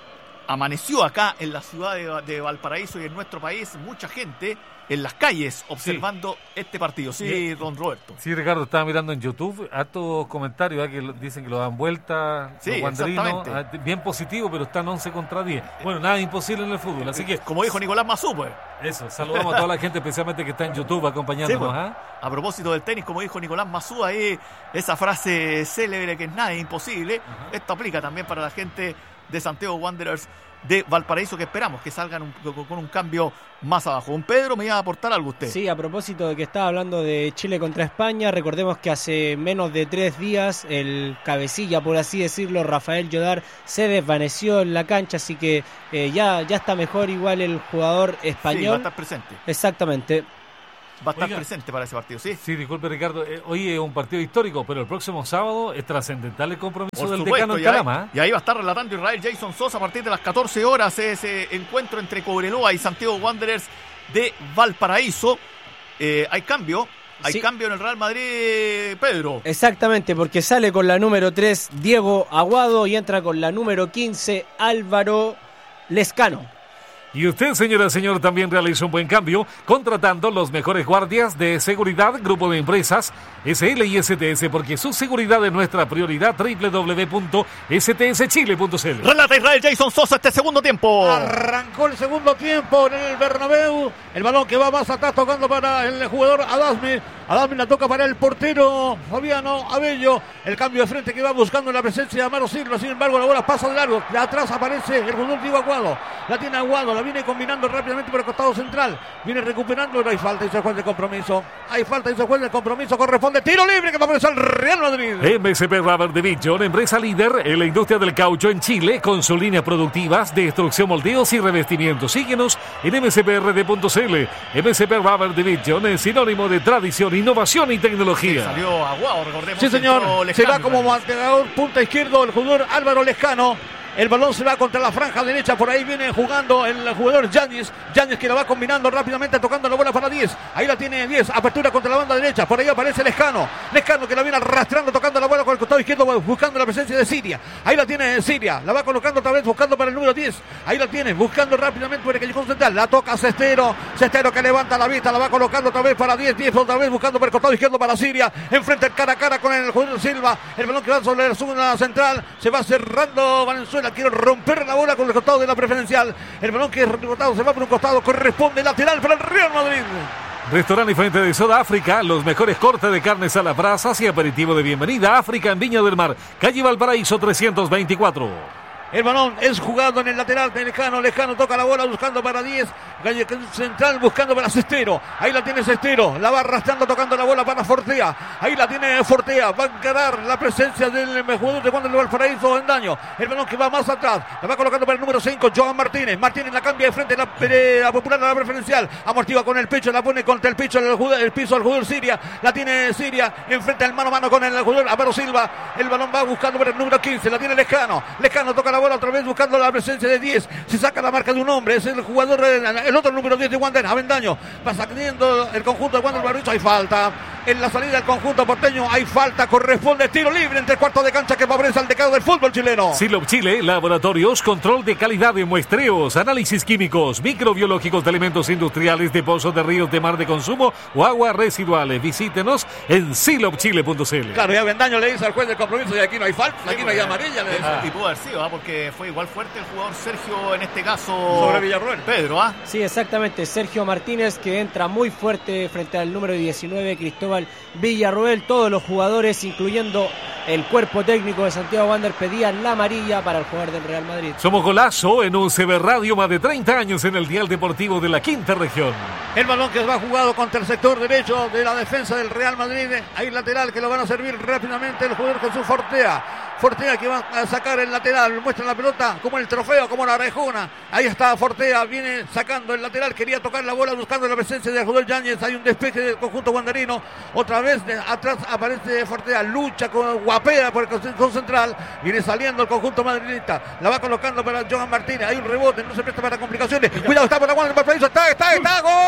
amaneció acá en la ciudad de, de Valparaíso y en nuestro país mucha gente en las calles observando sí. este partido. Sí, don Roberto. Sí, Ricardo, estaba mirando en YouTube hartos comentarios ¿eh? que dicen que lo dan vuelta, sí, los guanderinos, bien positivo, pero están once contra diez. Bueno, nada imposible en el fútbol, así que... Como dijo Nicolás Mazú, pues. Eso, saludamos a toda la gente, especialmente que está en YouTube acompañándonos. Sí, pues, ¿eh? A propósito del tenis, como dijo Nicolás Mazú, ahí esa frase célebre que es nada es imposible, uh-huh. esto aplica también para la gente de Santiago Wanderers de Valparaíso, que esperamos que salgan un, con un cambio más abajo. Don Pedro, me iba a aportar algo usted. Sí, a propósito de que estaba hablando de Chile contra España, recordemos que hace menos de tres días el cabecilla, por así decirlo, Rafael Llodar, se desvaneció en la cancha, así que eh, ya, ya está mejor igual el jugador español. Sí, va a estar presente. Exactamente. Va a estar Oiga, presente para ese partido, ¿sí? Sí, disculpe, Ricardo. Eh, hoy es un partido histórico, pero el próximo sábado es trascendental el compromiso Por del supuesto, decano en y Calama. Ahí, y ahí va a estar relatando Israel Jason Sosa a partir de las catorce horas ese encuentro entre Cobreloa y Santiago Wanderers de Valparaíso. Eh, hay cambio. Hay sí. cambio en el Real Madrid, Pedro. Exactamente, porque sale con la número tres Diego Aguado y entra con la número quince Álvaro Lescano. Y usted, señora, señor, también realiza un buen cambio contratando los mejores guardias de seguridad, grupo de empresas S L y S T S, porque su seguridad es nuestra prioridad. doble u doble u doble u punto s t s chile punto c l. Relata Israel Jason Sosa este segundo tiempo. Arrancó el segundo tiempo en el Bernabéu. El balón que va más atrás tocando para el jugador Adasmi. Adasmi la toca para el portero Fabiano Abello. El cambio de frente que va buscando la presencia de Amaro Silva. Sin embargo, la bola pasa de largo. De atrás aparece el jugador Diego Aguado. La tiene Aguado. La viene combinando rápidamente por el costado central. Viene recuperando. No hay falta y se juega el compromiso. Hay falta y se juega el compromiso. Corresponde tiro libre que va a aparecer el Real Madrid. M S P Rubber Division, empresa líder en la industria del caucho en Chile, con sus líneas productivas de extrusión, moldeos y revestimientos. Síguenos en m s p r d punto c l. M S P Rubber Division es sinónimo de tradición, innovación y tecnología. Sí, salió Aguado, recordemos. Sí, señor. Se va como marcador punta izquierdo el jugador Álvaro Lescano. El balón se va contra la franja derecha. Por ahí viene jugando el jugador Yáñez. Yáñez que la va combinando rápidamente, tocando la bola para diez. Ahí la tiene diez. Apertura contra la banda derecha. Por ahí aparece Lescano. Lescano que la viene arrastrando, tocando la bola con el costado izquierdo, buscando la presencia de Siria. Ahí la tiene Siria. La va colocando otra vez, buscando para el número diez. Ahí la tiene, buscando rápidamente por el callejón central. La toca Cestero. Cestero que levanta la vista. La va colocando otra vez para diez. diez otra vez buscando por el costado izquierdo para Siria. Enfrente cara a cara con el jugador Silva. El balón que va sobre la zona central. Se va cerrando Valenzuela. Quiere romper la bola con el costado de la preferencial. El balón que es rebotado se va por un costado. Corresponde lateral para el Real Madrid. Restaurante y Fuente de Soda África, los mejores cortes de carnes a las brasas y aperitivo de bienvenida. África en Viña del Mar, calle Valparaíso trescientos veinticuatro. El balón es jugado en el lateral de Lescano. Lescano toca la bola buscando para diez. Calle central buscando para Cestero. Ahí la tiene Cestero. La va arrastrando tocando la bola para Fortea. Ahí la tiene Fortea. Va a encarar la presencia del jugador de Wander de Valparaíso en daño. El balón que va más atrás. La va colocando para el número cinco, Joan Martínez. Martínez la cambia de frente. La, la popular a la preferencial. Amortigua con el pecho. La pone contra el pecho el, el piso al jugador Siria. La tiene Siria. Enfrente al mano a mano con el jugador Álvaro Silva. El balón va buscando para el número quince. La tiene Lescano. Lescano toca la bola otra vez buscando la presencia de diez. Se saca la marca de un hombre. Es el jugador, el otro número diez de Wander, Avendaño. Va sacando el conjunto de Wander Barricho. Hay falta en la salida del conjunto porteño. Hay falta. Corresponde tiro libre entre cuartos de cancha que favorece al decano del fútbol chileno. Silop Chile, laboratorios, control de calidad de muestreos, análisis químicos, microbiológicos de alimentos industriales, de pozos de ríos de mar de consumo o aguas residuales. Visítenos en silop chile punto c l. Claro, y Avendaño le dice al juez del compromiso y aquí no hay falta, aquí no hay amarilla. Le dice. Ah. Y pudo haber sido, ¿ah? Porque fue igual fuerte el jugador Sergio en este caso. Sobre Villarroel. Pedro, ¿ah? Sí, exactamente. Sergio Martínez que entra muy fuerte frente al número diecinueve, Cristóbal Villarroel. Todos los jugadores, incluyendo el cuerpo técnico de Santiago Wander, pedían la amarilla para el jugador del Real Madrid. Somos Golazo en U C B Radio, más de treinta años en el dial deportivo de la quinta región. El balón que va jugado contra el sector derecho de la defensa del Real Madrid. Hay lateral que lo van a servir rápidamente el jugador Jesús Fortea. Fortea que va a sacar el lateral, muestra la pelota como el trofeo, como la rejona. Ahí está Fortea, viene sacando el lateral, quería tocar la bola buscando la presencia de Judel Yáñez. Hay un despeje del conjunto wanderino. Otra vez de atrás aparece Fortea, lucha con guapea por el conjunto central. Viene saliendo el conjunto madridista. La va colocando para Joan Martínez. Hay un rebote, no se presta para complicaciones. Cuidado, está para Wander Valparaíso. Está, está, está. ¡Gol!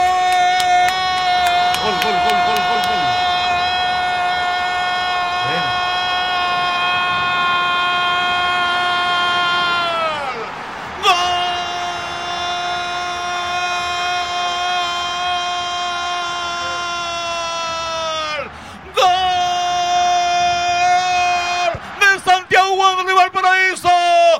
Gol, gol, gol, gol, gol, gol. ¡Gol!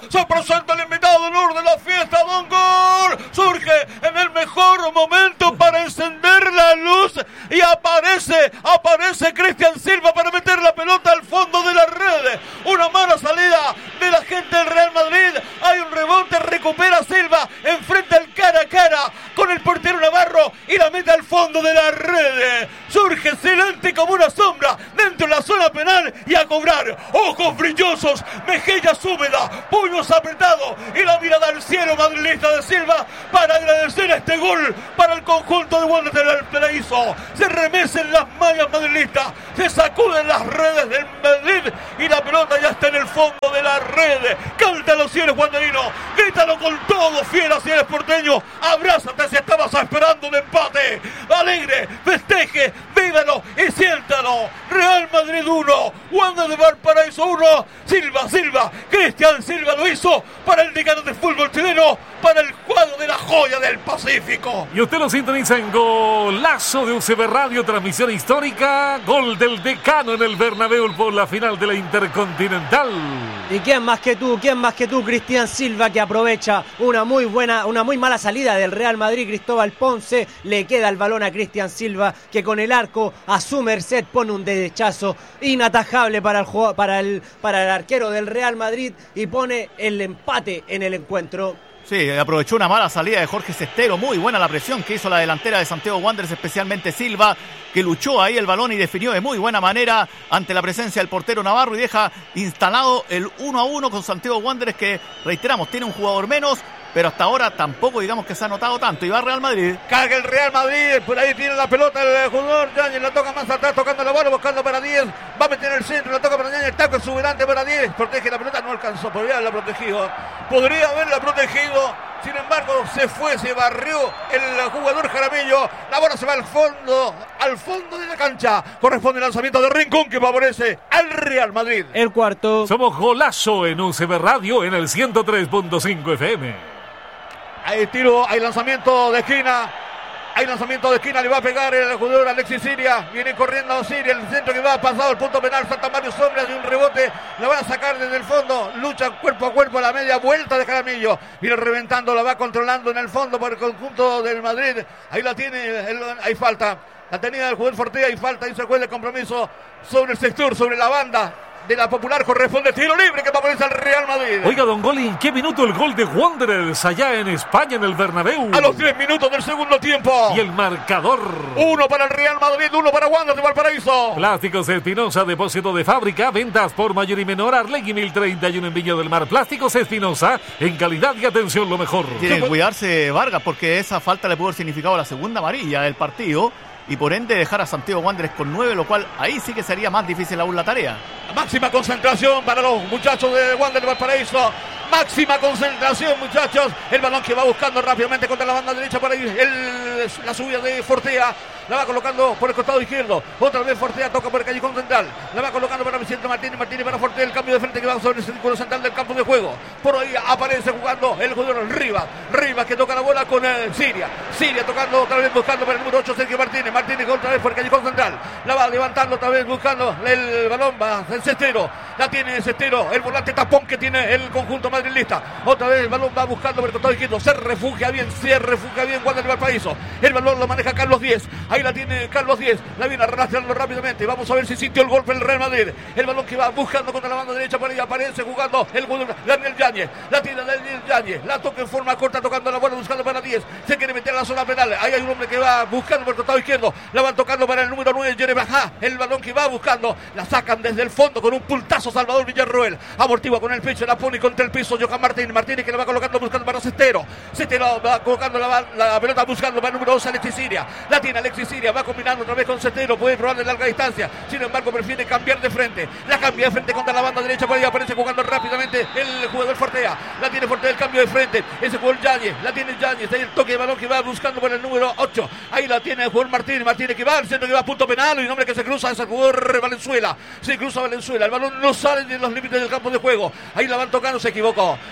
Se presenta el invitado de honor de la fiesta, Don Gol. Surge en el mejor momento para encender la luz y aparece, aparece Cristian Silva para meter la pelota al fondo de la red. Una mala salida de la gente del Real Madrid. Hay un rebote, recupera Silva, enfrenta el cara a cara con el portero Navarro y la mete al fondo de la red. Surge silente como una sombra dentro de la zona penal y a cobrar. Ojos brillosos, mejillas húmedas, puños apretados y la mirada al cielo madrilista de Silva para agradecer este gol para el conjunto de Wander del Paraíso. Se remecen las mallas madrilistas, se sacuden las redes del Madrid y la pelota ya está en el fondo de la red. Canta los cielos guanderinos, grítalo con todo, fiera si eres porteño, abrázate si estabas esperando un empate. Alegre, festeje, vívalo y siéntalo. Real Madrid uno, Wander de Valparaíso uno. Silva, Silva, Cristian Silva lo hizo para el decano del fútbol chileno, para el cuadro de la joya del Pacífico. Y usted lo sintoniza en Golazo de U C B Radio, transmisión histórica, gol del decano en el Bernabéu por la final de la Intercontinental. ¿Y quién más que tú? ¿Quién más que tú? Cristian Silva, que aprovecha una muy buena, una muy mala salida del Real Madrid. Cristóbal Ponce le queda el balón a Cristian Silva, que con el arco a su merced pone un derechazo inatajable para el jugador, para el para el arquero del Real Madrid y pone el empate en el encuentro. Sí, aprovechó una mala salida de Jorge Cestero, muy buena la presión que hizo la delantera de Santiago Wanderers, especialmente Silva, que luchó ahí el balón y definió de muy buena manera ante la presencia del portero Navarro y deja instalado el uno a uno con Santiago Wanderers, que reiteramos, tiene un jugador menos, pero hasta ahora tampoco digamos que se ha notado tanto. Y va Real Madrid. Carga el Real Madrid, por ahí tiene la pelota el jugador Yáñez, la toca más atrás, tocando la bola, buscando para diez, va a meter en el centro, la toca para Yáñez, el taco exuberante para diez, protege la pelota, no alcanzó, podría haberla protegido, podría haberla protegido, sin embargo se fue, se barrió el jugador Jaramillo, la bola se va al fondo, al fondo de la cancha, corresponde el lanzamiento de Rincón que favorece al Real Madrid. El cuarto. Somos Golazo en U C B Radio en el ciento tres punto cinco F M. Hay tiro, hay lanzamiento de esquina. Hay lanzamiento de esquina, le va a pegar el jugador Alexis Siria. Viene corriendo Siria, el centro que va pasado el punto penal. Salta Mario Sombra de un rebote. La van a sacar desde el fondo. Lucha cuerpo a cuerpo a la media vuelta de Jaramillo. Viene reventando, la va controlando en el fondo por el conjunto del Madrid. Ahí la tiene, el, hay falta. La tenía el jugador Fortea y falta. Hizo el juez de compromiso sobre el sector, sobre la banda de la Popular. Corresponde tiro libre que favorece al Real Madrid. Oiga, don Goli, ¿en qué minuto el gol de Wanderers allá en España, en el Bernabéu? A los diez minutos del segundo tiempo. Y el marcador. Uno para el Real Madrid, uno para Wanderers de Valparaíso. Plásticos Espinosa, depósito de fábrica, ventas por mayor y menor, Arlegui mil treinta y uno en Viña del Mar. Plásticos Espinosa, en calidad y atención lo mejor. Tiene que cuidarse Vargas, porque esa falta le pudo haber significado la segunda amarilla del partido y por ende dejar a Santiago Wanderers con nueve, lo cual ahí sí que sería más difícil aún la tarea. Máxima concentración para los muchachos de Wanderers de Valparaíso. Máxima concentración, muchachos. El balón que va buscando rápidamente contra la banda derecha para ir el, la subida de Fortea. La va colocando por el costado izquierdo. Otra vez Fortea toca por el callejón central. La va colocando para Vicente Martínez. Martínez para Fortea. El cambio de frente que va sobre el círculo central del campo de juego. Por ahí aparece jugando el jugador Rivas. Rivas que toca la bola con eh, Siria. Siria tocando otra vez buscando para el número ocho Sergio Martínez. Martínez otra vez por el callejón central. La va levantando otra vez buscando el balón. Va el Cestero. La tiene Cestero. El volante tapón que tiene el conjunto madrilista. Otra vez el balón va buscando por el costado izquierdo. Se refugia bien. Se refugia bien Wanderers de Valparaíso. El balón lo maneja Carlos Díez. Ahí la tiene Carlos Díez. La viene arrastrando rápidamente. Vamos a ver si sintió el golpe el Real Madrid. El balón que va buscando contra la banda derecha. Por ahí aparece jugando el jugador Daniel Yáñez. La tiene Daniel Yáñez. La toca en forma corta tocando la bola buscando para diez. Se quiere meter a la zona penal. Ahí hay un hombre que va buscando por el costado izquierdo. La van tocando para el número nueve Jeremy Bajá. El balón que va buscando. La sacan desde el fondo con un pultazo Salvador Villarroel. Amortigua con el pecho. La pone contra el piso Johan Martínez. Martínez que la va colocando buscando para Cestero. Cestero va colocando la, la pelota buscando para el número dos Alexis Siria. La tiene Alexis Siria. Va combinando otra vez con Cestero. Puede probar de larga distancia. Sin embargo prefiere cambiar de frente. La cambia de frente contra la banda derecha. Por ahí aparece jugando rápidamente el jugador Fortea. La tiene Fortea el cambio de frente. Ese jugador Yáñez. La tiene Yáñez. Ahí el toque de balón que va buscando por el número ocho. Ahí la tiene el jugador Martínez. Martínez que va al centro que va a punto penal. Y un hombre que se cruza es el jugador Valenzuela. Se cruza Valenzuela. El balón no sale de los límites del campo de juego. Ahí la van tocando. Se equivocó.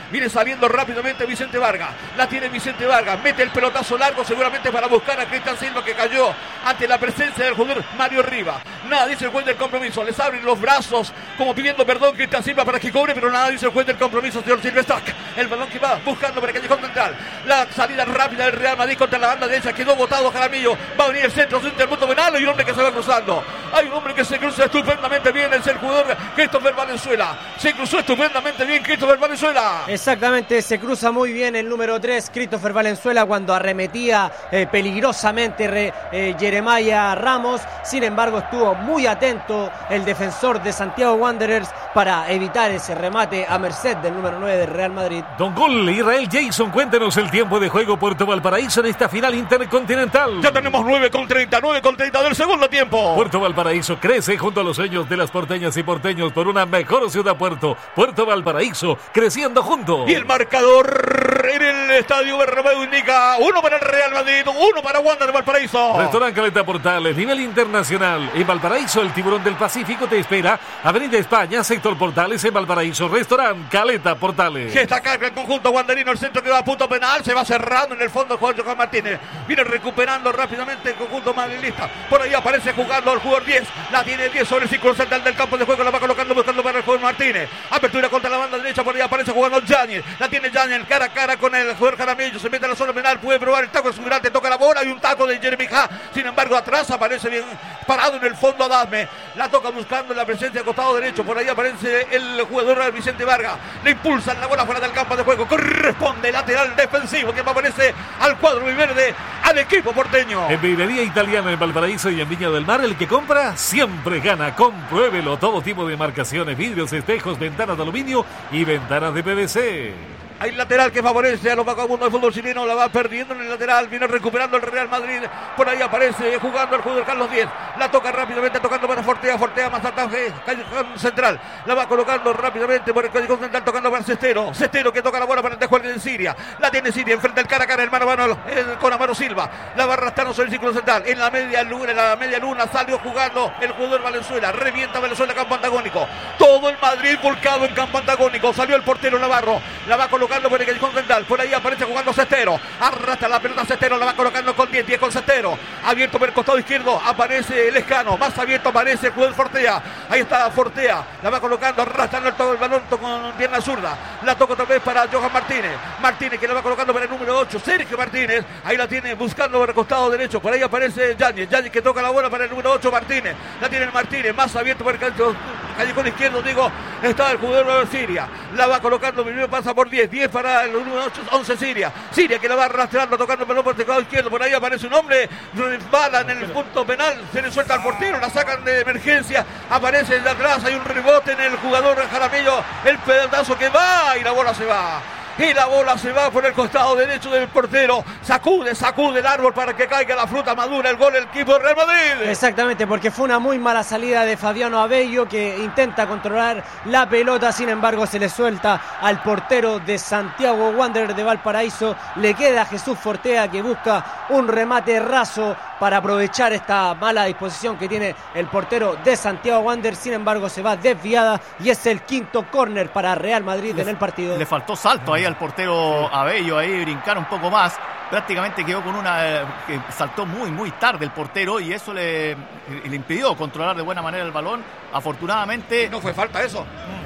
Viene saliendo rápidamente Vicente Vargas. La tiene Vicente Vargas. Mete el pelotazo largo seguramente para buscar a Cristian Silva, que cayó ante la presencia del jugador Mario Riva. Nada dice el juez del compromiso. Les abren los brazos como pidiendo perdón Cristian Silva para que cobre, pero nada dice el juez del compromiso, señor Silvestac. El balón que va buscando para el callejón central. La salida rápida del Real Madrid contra la banda derecha. Quedó botado Jaramillo. Va a venir el centro, centro del punto penal. Hay un hombre que se va cruzando. Hay un hombre que se cruza estupendamente bien. Es el jugador Christopher Valenzuela. Se cruzó estupendamente bien Christopher Valenzuela. Exactamente, se cruza muy bien el número tres, Christopher Valenzuela, cuando arremetía eh, peligrosamente re, eh, Jeremiah Ramos. Sin embargo, estuvo muy atento el defensor de Santiago Wanderers para evitar ese remate a merced del número nueve del Real Madrid. Don Gol, Israel Jason, cuéntenos el tiempo de juego Puerto Valparaíso en esta final intercontinental. Ya tenemos nueve con treinta, nueve con treinta del segundo tiempo. Puerto Valparaíso crece junto a los sueños de las porteñas y porteños por una mejor ciudad Puerto. Puerto Valparaíso creciendo juntos. Y el marcador en el Estadio Bernabéu indica uno para el Real Madrid, uno para Wander de Valparaíso. Restaurante Caleta Portales, nivel internacional. En Valparaíso, el Tiburón del Pacífico te espera. Avenida España, sector Portales en Valparaíso. Restaurante Caleta Portales. Que está acá el conjunto wanderino, el centro que va a punto penal, se va cerrando en el fondo el jugador Johan Martínez. Viene recuperando rápidamente el conjunto madrilista. Por ahí aparece jugando el jugador diez. La tiene diez sobre el círculo central del campo de juego. La va colocando, buscando para el jugador Martínez. Apertura contra la banda derecha. Por ahí aparece jugando Yáñez. La tiene Yáñez cara a cara con el jugador Jaramillo. Se mete a la zona penal. Puede probar el taco de su grande. Toca la bola y un taco de Jeremy Ha. Sin embargo, atrás aparece bien parado en el fondo Adame. La toca buscando en la presencia del costado derecho. Por ahí aparece el jugador Vicente Vargas. Le impulsan la bola fuera del campo de juego. Corresponde lateral defensivo que favorece al cuadro verde, al equipo porteño. En Vidrería Italiana en Valparaíso y en Viña del Mar, el que compra siempre gana. Compruébelo. Todo tipo de marcaciones, vidrios, espejos, ventanas de aluminio y ventanas de P V C. Hay lateral que favorece a los vagabundos del fútbol chileno. La va perdiendo en el lateral. Viene recuperando el Real Madrid. Por ahí aparece jugando el jugador Carlos Díez. La toca rápidamente, tocando para Fortea. Fortea más ataque. Callejón central. La va colocando rápidamente por el callejón central, tocando para Cestero. Cestero que toca la bola para el descuelgue de Siria. La tiene Siria enfrente del cara a cara. El mano a mano con Amaro Silva. La va arrastrando sobre el círculo central. En la media luna, en la media luna salió jugando el jugador Valenzuela. Revienta Valenzuela campo antagónico. Todo el Madrid volcado en campo antagónico. Salió el portero Navarro. La va colocando por el callejón central. Por ahí aparece jugando Cestero. Arrastra la pelota Cestero. La va colocando con diez. diez con Cestero. Abierto por el costado izquierdo. Aparece Lescano. Más abierto aparece el jugador Fortea. Ahí está Fortea. La va colocando. Arrastrando todo el balón con pierna zurda. La toca otra vez para Johan Martínez. Martínez que la va colocando para el número ocho. Sergio Martínez. Ahí la tiene buscando por el costado derecho. Por ahí aparece Yáñez. Yáñez que toca la bola para el número ocho. Martínez. La tiene el Martínez. Más abierto por el callejón izquierdo. Digo, está el jugador de Siria. La va colocando. Primero pasa por diez. diez para el número ocho, once Siria. Siria que la va arrastrando, tocando el pelón por el lado izquierdo. Por ahí aparece un hombre. Resbala en el punto penal. Se le suelta al portero. La sacan de emergencia. Aparece de atrás. Hay un rebote en el jugador Jaramillo. El pedazo que va y la bola se va. Y la bola se va por el costado derecho del portero. Sacude, sacude el árbol para que caiga la fruta madura. El gol del equipo de Real Madrid. Exactamente, porque fue una muy mala salida de Fabiano Abello, que intenta controlar la pelota. Sin embargo, se le suelta al portero de Santiago Wanderers de Valparaíso. Le queda a Jesús Fortea, que busca un remate raso para aprovechar esta mala disposición que tiene el portero de Santiago Wanderers. Sin embargo, se va desviada y es el quinto córner para Real Madrid le, en el partido. Le faltó salto ahí al portero Abello, ahí brincar un poco más. Prácticamente quedó con una eh, que saltó muy muy tarde el portero y eso le, le impidió controlar de buena manera el balón. Afortunadamente no fue falta eso.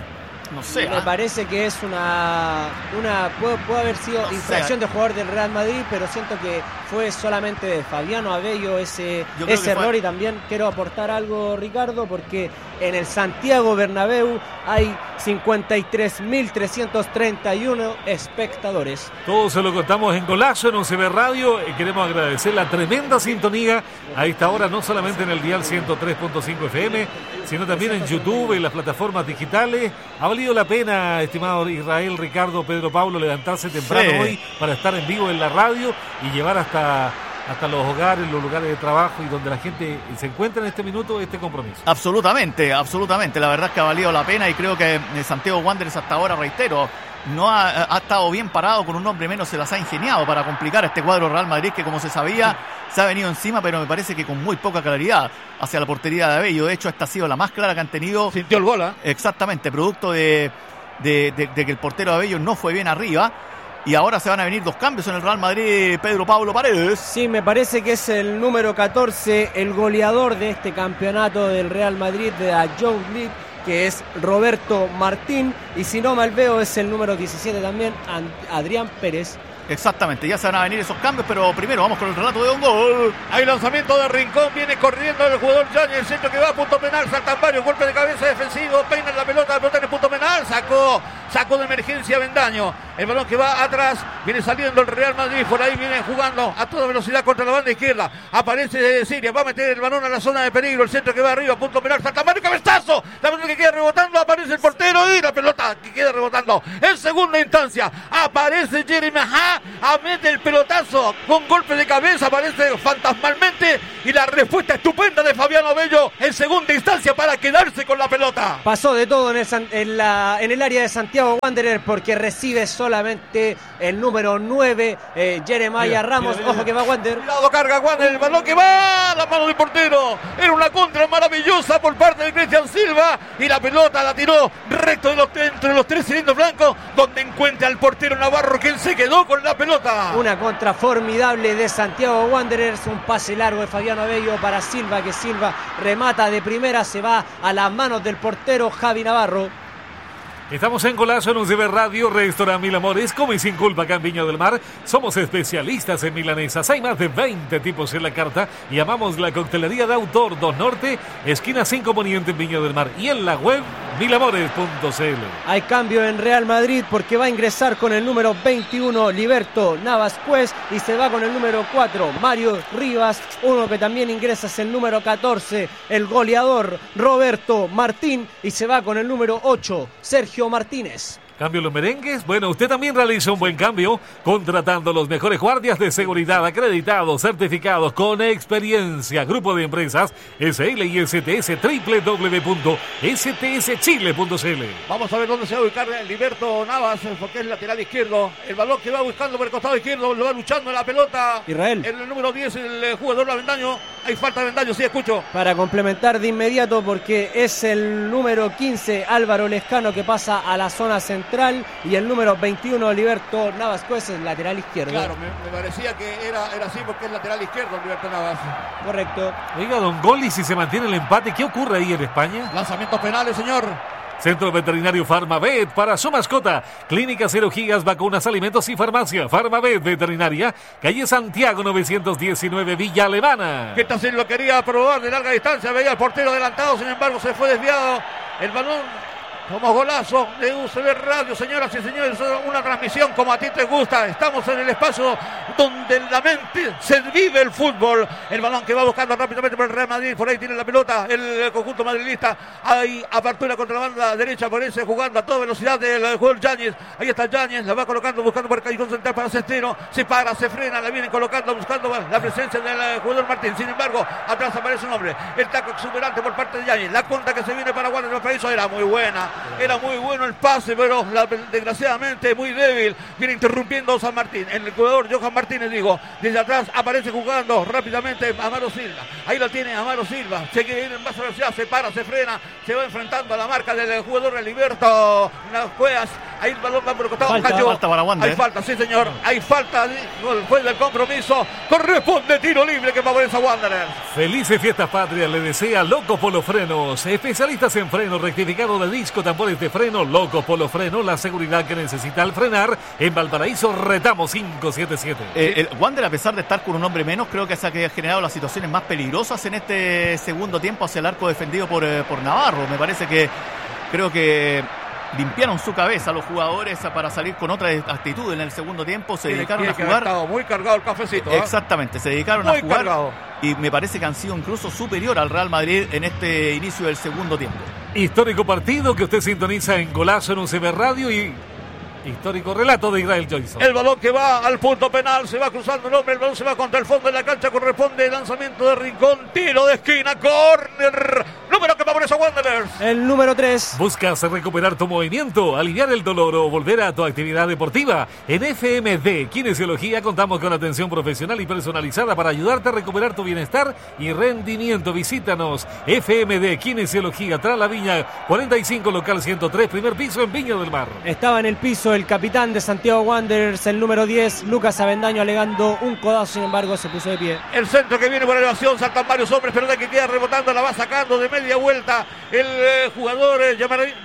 No sé. Me ¿ah? parece que es una. una puede, puede haber sido no infracción sé. de jugador del Real Madrid, pero siento que fue solamente de Fabiano Abello ese, ese error. Fue... Y también quiero aportar algo, Ricardo, porque en el Santiago Bernabéu hay cincuenta y tres mil trescientos treinta y uno espectadores. Todo se lo contamos en Golazo, en U C B Radio. Y queremos agradecer la tremenda sintonía a esta hora, no solamente en el dial ciento tres punto cinco F M, sino también en YouTube, en las plataformas digitales. Ha valido la pena, estimado Israel, Ricardo, Pedro Pablo, levantarse temprano sí. hoy para estar en vivo en la radio y llevar hasta, hasta los hogares, los lugares de trabajo y donde la gente se encuentra en este minuto este compromiso. Absolutamente, absolutamente. La verdad es que ha valido la pena y creo que Santiago Wanderers hasta ahora, reitero, no ha, ha estado bien parado, con un hombre menos se las ha ingeniado para complicar este cuadro Real Madrid que, como se sabía, se ha venido encima, pero me parece que con muy poca claridad hacia la portería de Abello. De hecho, esta ha sido la más clara que han tenido. Sintió el gol, ¿eh? Exactamente, producto de de, de, de que el portero Abello no fue bien arriba. Y ahora se van a venir dos cambios en el Real Madrid, Pedro Pablo Paredes. Sí, me parece que es el número catorce, el goleador de este campeonato del Real Madrid, de la Youth League, que es Roberto Martín. Y si no mal veo, es el número diecisiete también, Adrián Pérez. Exactamente, ya se van a venir esos cambios, pero primero vamos con el relato de un gol. Hay lanzamiento de Rincón, viene corriendo el jugador Yáñez, el centro que va a punto penal, saltan varios, golpe de cabeza defensivo, peina la pelota, la pelota en el punto penal, sacó, sacó de emergencia Bendaño, el balón que va atrás, viene saliendo el Real Madrid, por ahí viene jugando a toda velocidad contra la banda izquierda, aparece Siria, va a meter el balón a la zona de peligro, el centro que va arriba, punto penal, saltan varios, cabezazo, la pelota que queda rebotando, aparece el portero y la pelota que queda rebotando, en segunda instancia, aparece Jeremy Ha, a mete el pelotazo con golpe de cabeza, aparece fantasmalmente, y la respuesta estupenda de Fabiano Bello en segunda instancia para quedarse con la pelota. Pasó de todo en el, en la, en el área de Santiago Wanderer, porque recibe solamente el número nueve, eh, Jeremiah Ramos. Mira, mira, ojo que va Wander. Cuidado, carga Wander, el balón que va a la mano del portero. Era una contra maravillosa por parte de Cristian Silva, y la pelota la tiró recto de los, entre los tres cilindros blancos, donde encuentra al portero Navarro, que él se quedó con la pelota. Una contra formidable de Santiago Wanderers, un pase largo de Fabiano Abello para Silva, que Silva remata de primera, se va a las manos del portero Javi Navarro. Estamos en Golazo en U C B Radio, Restaurant Mil Amores, come sin culpa acá en Viña del Mar. Somos especialistas en milanesas. Hay más de veinte tipos en la carta y amamos la coctelería de autor dos Norte, esquina cinco Poniente en Viña del Mar, y en la web mil amores punto c l. Hay cambio en Real Madrid, porque va a ingresar con el número veintiuno Liberto Navas Cuez, y se va con el número cuatro Mario Rivas. Uno que también ingresa es el número catorce, el goleador Roberto Martín, y se va con el número ocho Sergio Martínez. Cambio los merengues. Bueno, usted también realiza un buen cambio contratando los mejores guardias de seguridad acreditados, certificados, con experiencia. Grupo de empresas S L y S T S, doble u doble u doble u punto s t s chile punto c l. Vamos a ver dónde se va a ubicar Liberto Navas, porque es lateral izquierdo. El balón que va buscando por el costado izquierdo, lo va luchando en la pelota. Israel. En el número diez, el jugador Bendaño. Hay falta de Bendaño, sí, escucho. Para complementar de inmediato, porque es el número quince Álvaro Lescano que pasa a la zona central, y el número veintiuno Liberto Navas Cuez es lateral izquierdo. Claro, me, me parecía que era, era así, porque es lateral izquierdo Liberto Navas. Correcto. Oiga, don Goli, si se mantiene el empate, ¿qué ocurre ahí en España? Lanzamientos penales, señor. Centro Veterinario Farmavet para su mascota. Clínicas, cirugías, vacunas, alimentos y farmacia. Farmavet Veterinaria, calle Santiago novecientos diecinueve, Villa Alemana. Que esta sí lo quería probar de larga distancia, veía al portero adelantado, sin embargo se fue desviado. El balón como golazo de U C B Radio, señoras y señores, una transmisión como a ti te gusta. Estamos en el espacio donde la mente se vive el fútbol. El balón que va buscando rápidamente por el Real Madrid, por ahí tiene la pelota el conjunto madridista. Hay apertura contra la banda derecha, por ese jugando a toda velocidad del jugador Yáñez. Ahí está Yáñez, la va colocando, buscando por el callejón central para Cestero. Se para, se frena, la vienen colocando, buscando la presencia del jugador Martín. Sin embargo, atrás aparece un hombre. El taco exuberante por parte de Yáñez. La contra que se viene para Wander Valparaíso era muy buena. Era muy bueno el pase, pero la, desgraciadamente muy débil. Viene interrumpiendo San Martín. El jugador Johan Martínez, digo, desde atrás aparece jugando rápidamente Amaro Silva. Ahí lo tiene Amaro Silva. Se quiere ir en más velocidad, se para, se frena, se va enfrentando a la marca del jugador de Liberto Las Cuevas. Ahí el balón va por el costado. Falta, falta para Wander. Hay falta, sí señor. Hay falta. El juez del compromiso. Corresponde tiro libre que favorece a Wanderers. Felices fiestas patrias le desea Loco Polo Frenos. Especialistas en freno, rectificado de disco, tambores de freno. Loco Polo Freno, la seguridad que necesita al frenar. En Valparaíso, Retamo cinco siete siete. Eh, el Wander, a pesar de estar con un hombre menos, creo que se ha generado las situaciones más peligrosas en este segundo tiempo hacia el arco defendido por, eh, por Navarro. Me parece que creo que limpiaron su cabeza los jugadores para salir con otra actitud en el segundo tiempo. Se dedicaron a jugar. Muy cargado el cafecito. ¿eh? Exactamente, se dedicaron muy a jugar. Cargado. Y me parece que han sido incluso superior al Real Madrid en este inicio del segundo tiempo. Histórico partido que usted sintoniza en Golazo en U C B Radio y histórico relato de Israel Johnson. El balón que va al punto penal, se va cruzando el hombre, el balón se va contra el fondo de la cancha, corresponde el lanzamiento de Rincón, tiro de esquina, córner, número que favorece a Wanderers. El número tres. ¿Buscas recuperar tu movimiento, aliviar el dolor o volver a tu actividad deportiva? En F M D Kinesiología contamos con atención profesional y personalizada para ayudarte a recuperar tu bienestar y rendimiento. Visítanos. F M D Kinesiología, tras la Viña cuarenta y cinco, local ciento tres, primer piso en Viña del Mar. Estaba en el piso el capitán de Santiago Wanderers, el número diez, Lucas Avendaño, alegando un codazo, sin embargo se puso de pie. El centro que viene por elevación, saltan varios hombres, pero de que queda rebotando, la va sacando de media vuelta el eh, jugador eh,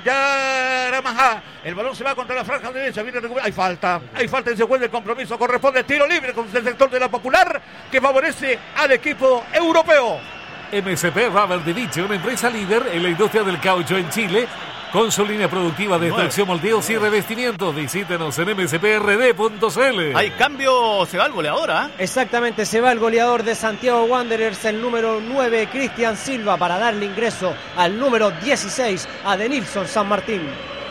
Yaramajá. El balón se va contra la franja derecha, viene a recuperar. Hay falta, hay falta y se juega el compromiso. Corresponde tiro libre con el sector de la Popular que favorece al equipo europeo. M S P Rubber Division, una empresa líder en la industria del caucho en Chile, con su línea productiva de extracción, moldeos y revestimientos. Visítenos en m s p r d punto c l. Hay cambio, se va el goleador, ¿eh? Exactamente, se va el goleador de Santiago Wanderers, el número nueve, Cristian Silva, para darle ingreso al número dieciséis, a Denilson San Martín.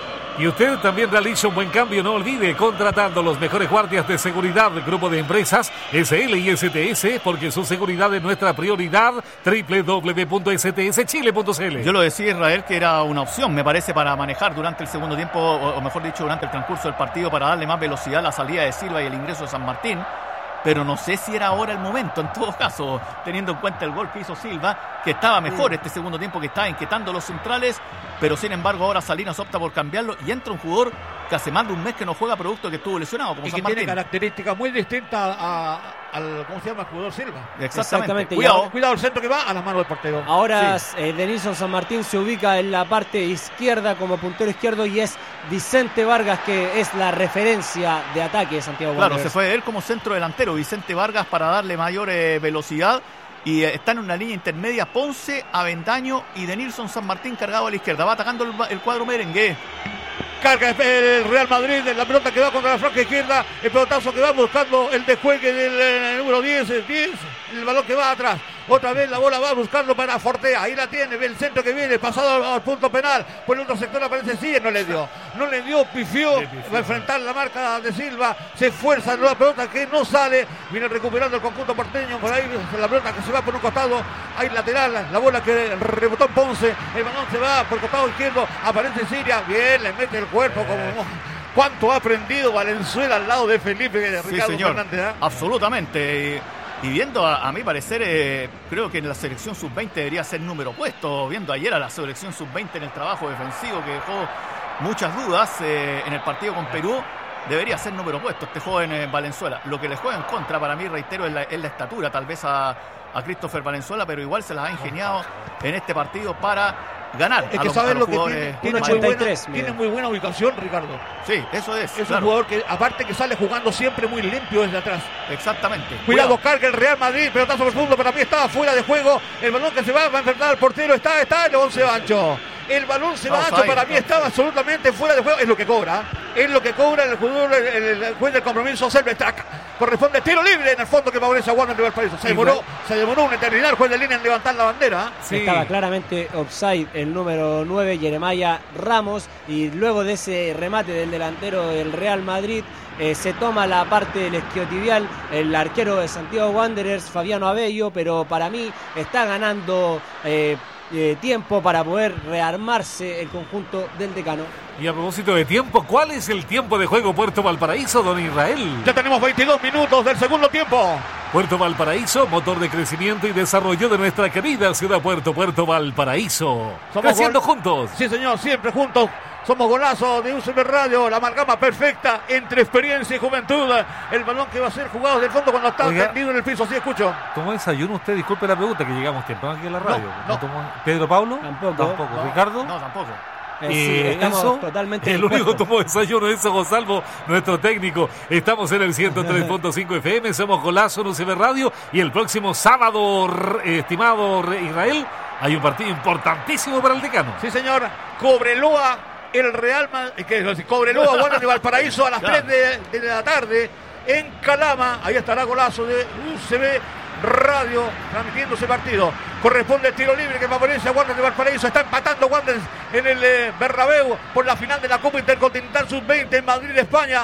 Y usted también realiza un buen cambio, no olvide, contratando los mejores guardias de seguridad, grupo de empresas S L y S T S, porque su seguridad es nuestra prioridad. doble u doble u doble u punto s t s chile punto c l. Yo lo decía, Israel, que era una opción, me parece, para manejar durante el segundo tiempo, o mejor dicho, durante el transcurso del partido, para darle más velocidad a la salida de Silva y el ingreso de San Martín. Pero no sé si era ahora el momento, en todo caso, teniendo en cuenta el gol que hizo Silva, que estaba mejor este segundo tiempo, que estaba inquietando a los centrales, pero sin embargo ahora Salinas opta por cambiarlo y entra un jugador que hace más de un mes que no juega, producto que estuvo lesionado, como y San que Martín. Tiene características muy distintas a, al, ¿cómo se llama? El jugador Silva. Exactamente. Exactamente. Cuidado. Ahora, Cuidado el centro que va a las manos del portero. ahora Sí. eh, Denilson San Martín se ubica en la parte izquierda como puntero izquierdo y es Vicente Vargas, que es la referencia de ataque de Santiago Claro, Wanderers. se fue él como centro delantero, Vicente Vargas, para darle mayor eh, velocidad. Y eh, está en una línea intermedia Ponce, Avendaño y Denilson San Martín cargado a la izquierda. Va atacando el, el cuadro merengue. Carga el Real Madrid, la pelota que va contra la franja izquierda, el pelotazo que va buscando el descuelgue del eh, número diez, diez, el balón que va atrás. Otra vez la bola va buscando para Fortea, ahí la tiene, ve el centro que viene, pasado al, al punto penal, por el otro sector aparece sí, no le dio, no le dio, pifió, va a enfrentar la marca de Silva, se esfuerza en la pelota que no sale, viene recuperando el conjunto porteño, por ahí la pelota que se va por un costado, hay lateral, la bola que rebotó en Ponce, el balón se va por el costado izquierdo, aparece Siria, bien, le mete el cuerpo como... ¿Cuánto ha aprendido Valenzuela al lado de Felipe de Sí, Ricardo señor, Fernández? ¿eh? absolutamente. Y viendo, a, a mi parecer, eh, creo que en la selección sub veinte debería ser número puesto. Viendo ayer a la selección sub veinte en el trabajo defensivo que dejó muchas dudas eh, en el partido con Perú, debería ser número puesto este joven eh, Valenzuela. Lo que le juega en contra, para mí, reitero, es la, es la estatura, tal vez a, a Christopher Valenzuela, pero igual se las ha ingeniado en este partido para ganar. Es a que los, sabes a los lo que jugadores tiene, tiene, muy ochenta y buena, tres, tiene mira. muy buena ubicación, Ricardo. Sí, eso es. Es claro. un jugador que, aparte que sale jugando siempre muy limpio desde atrás. Exactamente. Cuidado, carga el Real Madrid, pelotazo profundo, para mí estaba fuera de juego. El balón que se va, va a enfrentar al portero, está, está, el balón se va ancho. El balón se va Offside, ancho, para mí offside. estaba absolutamente fuera de juego. Es lo que cobra, es lo que cobra el jugador, el, el, el juez del compromiso, Selvestrack. Corresponde tiro libre en el fondo que favorece a Wander de Valparaíso. Se demoró, se demoró una eternidad el juez de línea en levantar la bandera. Sí. Estaba claramente offside el número nueve, Jeremiah Ramos, y luego de ese remate del delantero del Real Madrid, eh, se toma la parte del isquiotibial el arquero de Santiago Wanderers, Fabiano Abello, pero para mí está ganando eh, eh, tiempo para poder rearmarse el conjunto del decano. Y a propósito de tiempo, ¿cuál es el tiempo de juego Puerto Valparaíso, don Israel? Ya tenemos veintidós minutos del segundo tiempo. Puerto Valparaíso, motor de crecimiento y desarrollo de nuestra querida ciudad Puerto, Puerto Valparaíso. Somos Creciendo gol- juntos. Sí, señor, siempre juntos. Somos Golazo de U C B Radio, la amalgama perfecta entre experiencia y juventud. El balón que va a ser jugado del fondo cuando está Oiga. tendido en el piso, sí escucho. ¿Tomó desayuno usted? Disculpe la pregunta, que llegamos temprano aquí en la radio. no. tomó- ¿Pedro Pablo? Tampoco. Tampoco. ¿Ricardo? No, tampoco. Eh, Y sí, estamos Enzo, totalmente el único que dispuestos. tomó desayuno es Gonzalo, nuestro técnico. Estamos en el ciento tres punto cinco F M, somos Golazo en U C B Radio, y el próximo sábado, r- estimado re- Israel, hay un partido importantísimo para el decano. Sí, señor. Cobreloa, el Real Madrid, que es Cobreloa, Wander de Valparaíso a las Claro. tres de, de la tarde en Calama. Ahí estará Golazo de U C B Radio transmitiendo ese partido. Corresponde el tiro libre que favorece a Wander de Valparaíso. Está empatando Wander en el eh, Bernabéu por la final de la Copa Intercontinental sub veinte en Madrid, España.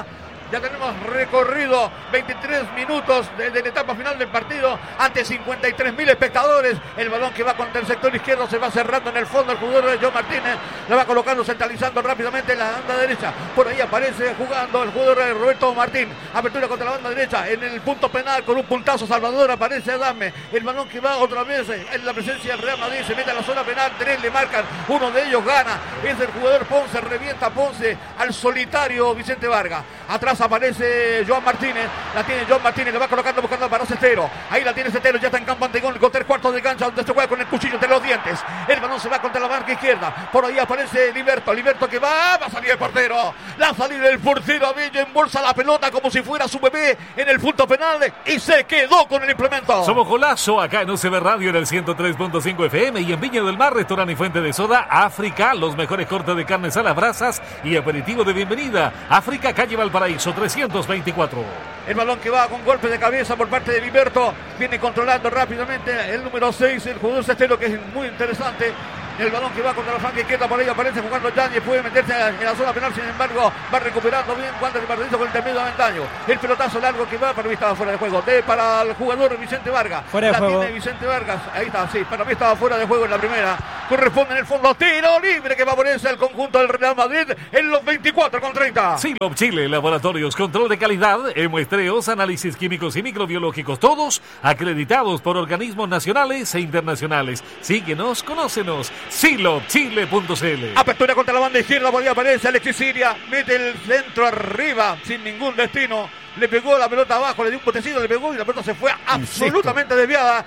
Ya tenemos recorrido veintitrés minutos desde la etapa final del partido ante cincuenta y tres mil espectadores. El balón que va contra el sector izquierdo se va cerrando en el fondo. El jugador de John Martínez la va colocando, centralizando rápidamente en la banda derecha. Por ahí aparece jugando el jugador de Roberto Martín. Apertura contra la banda derecha en el punto penal con un puntazo Salvador. Aparece Adame. El balón que va otra vez en la presencia del Real Madrid. Se mete a la zona penal. Tres le marcan. Uno de ellos gana. Es el jugador Ponce. Revienta Ponce al solitario Vicente Vargas. Atrás aparece Joan Martínez. La tiene Joan Martínez. Le va colocando buscando para Cestero. Ahí la tiene Cestero. Ya está en campo antagónico. Tres cuartos de cancha donde se juega con el cuchillo entre los dientes. El balón se va contra la marca izquierda. Por ahí aparece Liberto. Liberto que va. Va a salir el portero. La salida del portero Abello embolsa la pelota como si fuera su bebé en el punto penal y se quedó con el implemento. Somos Golazo acá en U C B Radio en el ciento tres punto cinco F M y en Viña del Mar, restaurante y fuente de soda África, los mejores cortes de carnes a las brasas y aperitivo de bienvenida. África, calle Valparaíso trescientos veinticuatro. El balón que va con golpe de cabeza por parte de Liberto, viene controlando rápidamente el número seis, el jugador Cestero, que es muy interesante. El balón que va contra la flanca izquierda, por ahí aparece jugando Yáñez, puede meterse en la zona penal, sin embargo va recuperando bien cuando el partido con el termino de Aventaño. El pelotazo largo que va, para mí estaba fuera de juego. De para el jugador Vicente Vargas. Fuera de la juego. Tiene Vicente Vargas, ahí está, sí, para mí estaba fuera de juego en la primera. Corresponde en el fondo, tiro libre que favorece al conjunto del Real Madrid en los veinticuatro con treinta. Silop Chile, laboratorios, control de calidad, muestreos, análisis químicos y microbiológicos, todos acreditados por organismos nacionales e internacionales. Síguenos, conócenos, silop chile punto c l. Apertura contra la banda izquierda, por ahí aparece Alexis Siria, mete el centro arriba, sin ningún destino. Le pegó la pelota abajo, le dio un potecito, le pegó y la pelota se fue absolutamente desviada.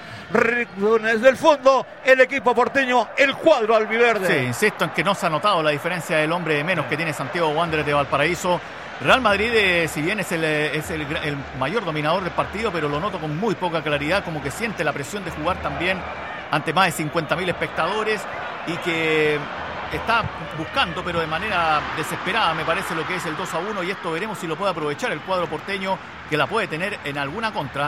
Desde el fondo, el equipo porteño, el cuadro albiverde. Sí, insisto en que no se ha notado la diferencia del hombre de menos que tiene Santiago Wanderers de Valparaíso. Real Madrid, eh, si bien es, el, es el, el mayor dominador del partido, pero lo noto con muy poca claridad, como que siente la presión de jugar también ante más de cincuenta mil espectadores y que está buscando, pero de manera desesperada, me parece, lo que es el dos a uno, y esto veremos si lo puede aprovechar el cuadro porteño, que la puede tener en alguna contra.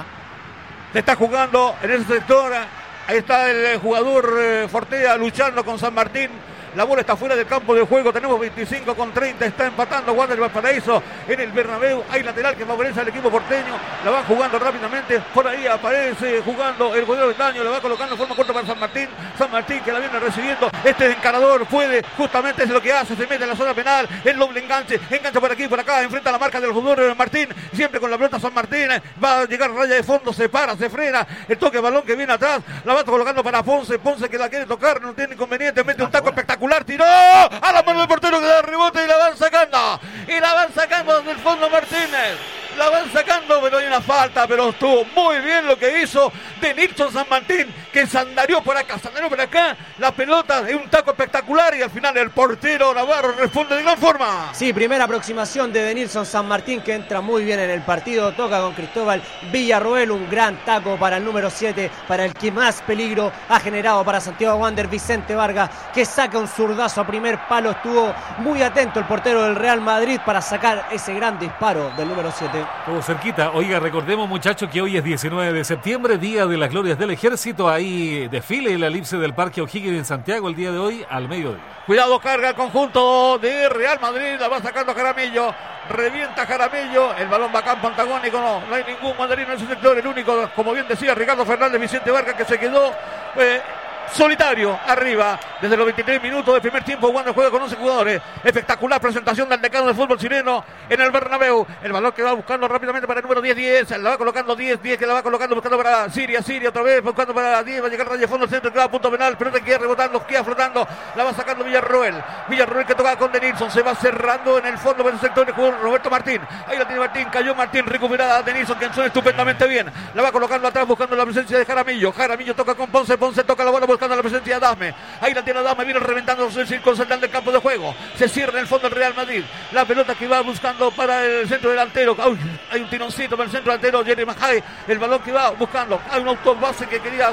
Se está jugando en ese sector, ahí está el jugador eh, Fortea luchando con San Martín. La bola está fuera del campo de juego. Tenemos veinticinco con treinta. Está empatando Wanderers Valparaíso en el Bernabéu. Hay lateral que favorece al equipo porteño. La van jugando rápidamente. Por ahí aparece jugando el jugador de Daño. La va colocando en forma corta para San Martín. San Martín que la viene recibiendo. Este encarador puede, justamente es lo que hace. Se mete en la zona penal. El doble enganche. Engancha por aquí, por acá. Enfrenta la marca del jugador de Martín. Siempre con la pelota San Martín. Va a llegar raya de fondo. Se para, se frena. El toque de balón que viene atrás. La va colocando para Ponce. Ponce que la quiere tocar. No tiene inconveniente. Mete un taco espectacular. Tiró a la mano del portero que da rebote y la van sacando. Y la van sacando desde el fondo Martínez. La van sacando, pero hay una falta, pero estuvo muy bien lo que hizo de Nilson San Martín, que sandarió por acá, sandarió por acá, la pelota de un taco espectacular y al final el portero Navarro responde de gran forma. Sí, primera aproximación de Denilson San Martín, que entra muy bien en el partido, toca con Cristóbal Villarroel, un gran taco para el número siete, para el que más peligro ha generado para Santiago Wanderers, Vicente Vargas, que saca un zurdazo a primer palo, estuvo muy atento el portero del Real Madrid para sacar ese gran disparo del número siete. Estuvo cerquita. Oiga, recordemos, muchachos, que hoy es diecinueve de septiembre, Día de las Glorias del Ejército. Ahí desfile en la elipse del Parque O'Higgins en Santiago el día de hoy al mediodía. Cuidado, carga el conjunto de Real Madrid, la va sacando Jaramillo. Revienta Jaramillo, el balón va a campo antagónico, no, no hay ningún mandarino en ese sector. El único, como bien decía Ricardo Fernández, Vicente Vargas, que se quedó eh, solitario arriba desde los veintitrés minutos del primer tiempo. Cuando juega con once jugadores, espectacular presentación del decano del fútbol chileno en el Bernabéu. El balón que va buscando rápidamente para el número diez diez, la va colocando diez diez, que la va colocando buscando para Siria, Siria otra vez buscando para diez, va a llegar raya de fondo al centro, que va a punto penal, pero te queda rebotando, queda flotando, la va sacando Villarroel. Villarroel que toca con Denilson, se va cerrando en el fondo por el sector del jugador Roberto Martín. Ahí la tiene Martín, cayó Martín, recuperada Denilson, que suena estupendamente bien. La va colocando atrás buscando la presencia de Jaramillo. Jaramillo toca con Ponce, Ponce toca la bola buscando la presencia de Adame. Ahí la tiene Adame, viene reventando el círculo central del campo de juego. Se cierra en el fondo el Real Madrid. La pelota que va buscando para el centro delantero. Uy, hay un tironcito para el centro delantero, Jerry Majay. El balón que va buscando. Hay un autobase que quería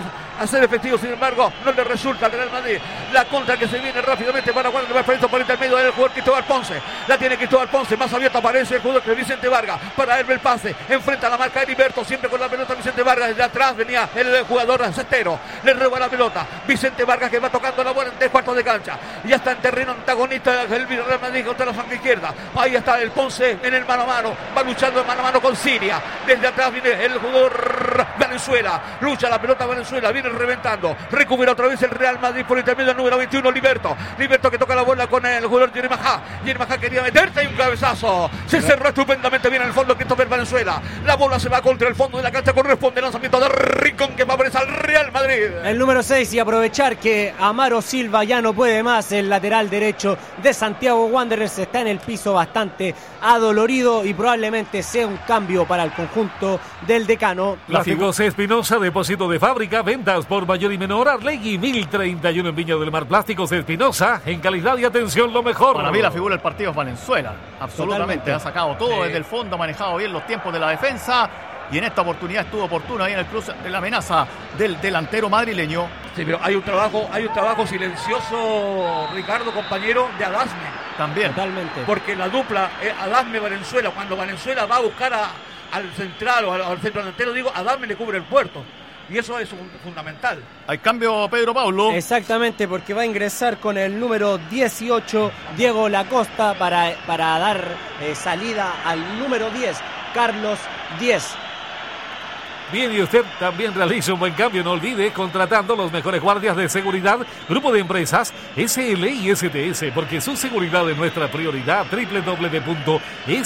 hacer efectivo, sin embargo, no le resulta al Real Madrid. La contra que se viene rápidamente para Wander va preso por el intermedio del jugador Cristóbal Ponce. La tiene Cristóbal Ponce, más abierto aparece el jugador Vicente Vargas. Para él el pase, enfrenta a la marca de Heriberto, siempre con la pelota Vicente Vargas. Desde atrás venía el jugador Cestero, le roba la pelota. Vicente Vargas que va tocando la bola en tres cuartos de cancha. Ya está en terreno antagonista el Real Madrid contra la flanca izquierda. Ahí está el Ponce en el mano a mano. Va luchando en mano a mano con Siria. Desde atrás viene el jugador Valenzuela. Lucha la pelota Valenzuela. Viene reventando. Recupera otra vez el Real Madrid por intermedio del número veintiuno, Liberto. Liberto que toca la bola con el jugador Jerry Majá. Jerry Majá quería meterse y un cabezazo. Se cerró estupendamente bien en el fondo Christopher Valenzuela. La bola se va contra el fondo de la cancha. Corresponde el lanzamiento de Rincón que favorece al Real Madrid. El número seis, y aprovechar que Amaro Silva ya no puede más. El lateral derecho de Santiago Wanderers está en el piso bastante adolorido y probablemente sea un cambio para el conjunto del decano. Plásticos Espinosa, depósito de fábrica, ventas por mayor y menor. Arlegui mil treinta y uno en Viña del Mar. Plásticos Espinosa, en calidad y atención lo mejor. Para mí la figura del partido es Valenzuela. Absolutamente. Totalmente. Ha sacado todo sí. desde el fondo, ha manejado bien los tiempos de la defensa. Y en esta oportunidad estuvo oportuno ahí en el cruce de la amenaza del delantero madrileño. Sí, pero hay un trabajo, hay un trabajo silencioso, Ricardo, compañero, de Adasme. También. Totalmente. Porque la dupla es Adasme-Valenzuela. Cuando Valenzuela va a buscar a, al central o al, al centro delantero, digo, Adasme le cubre el puerto. Y eso es un, fundamental. Hay cambio, Pedro Paulo. Exactamente, porque va a ingresar con el número dieciocho, Diego Lacosta, para, para dar eh, salida al número diez, Carlos diez. Bien, y usted también realiza un buen cambio. No olvide, contratando los mejores guardias de seguridad. Grupo de empresas S L y S T S, porque su seguridad es nuestra prioridad. doble u doble u doble u punto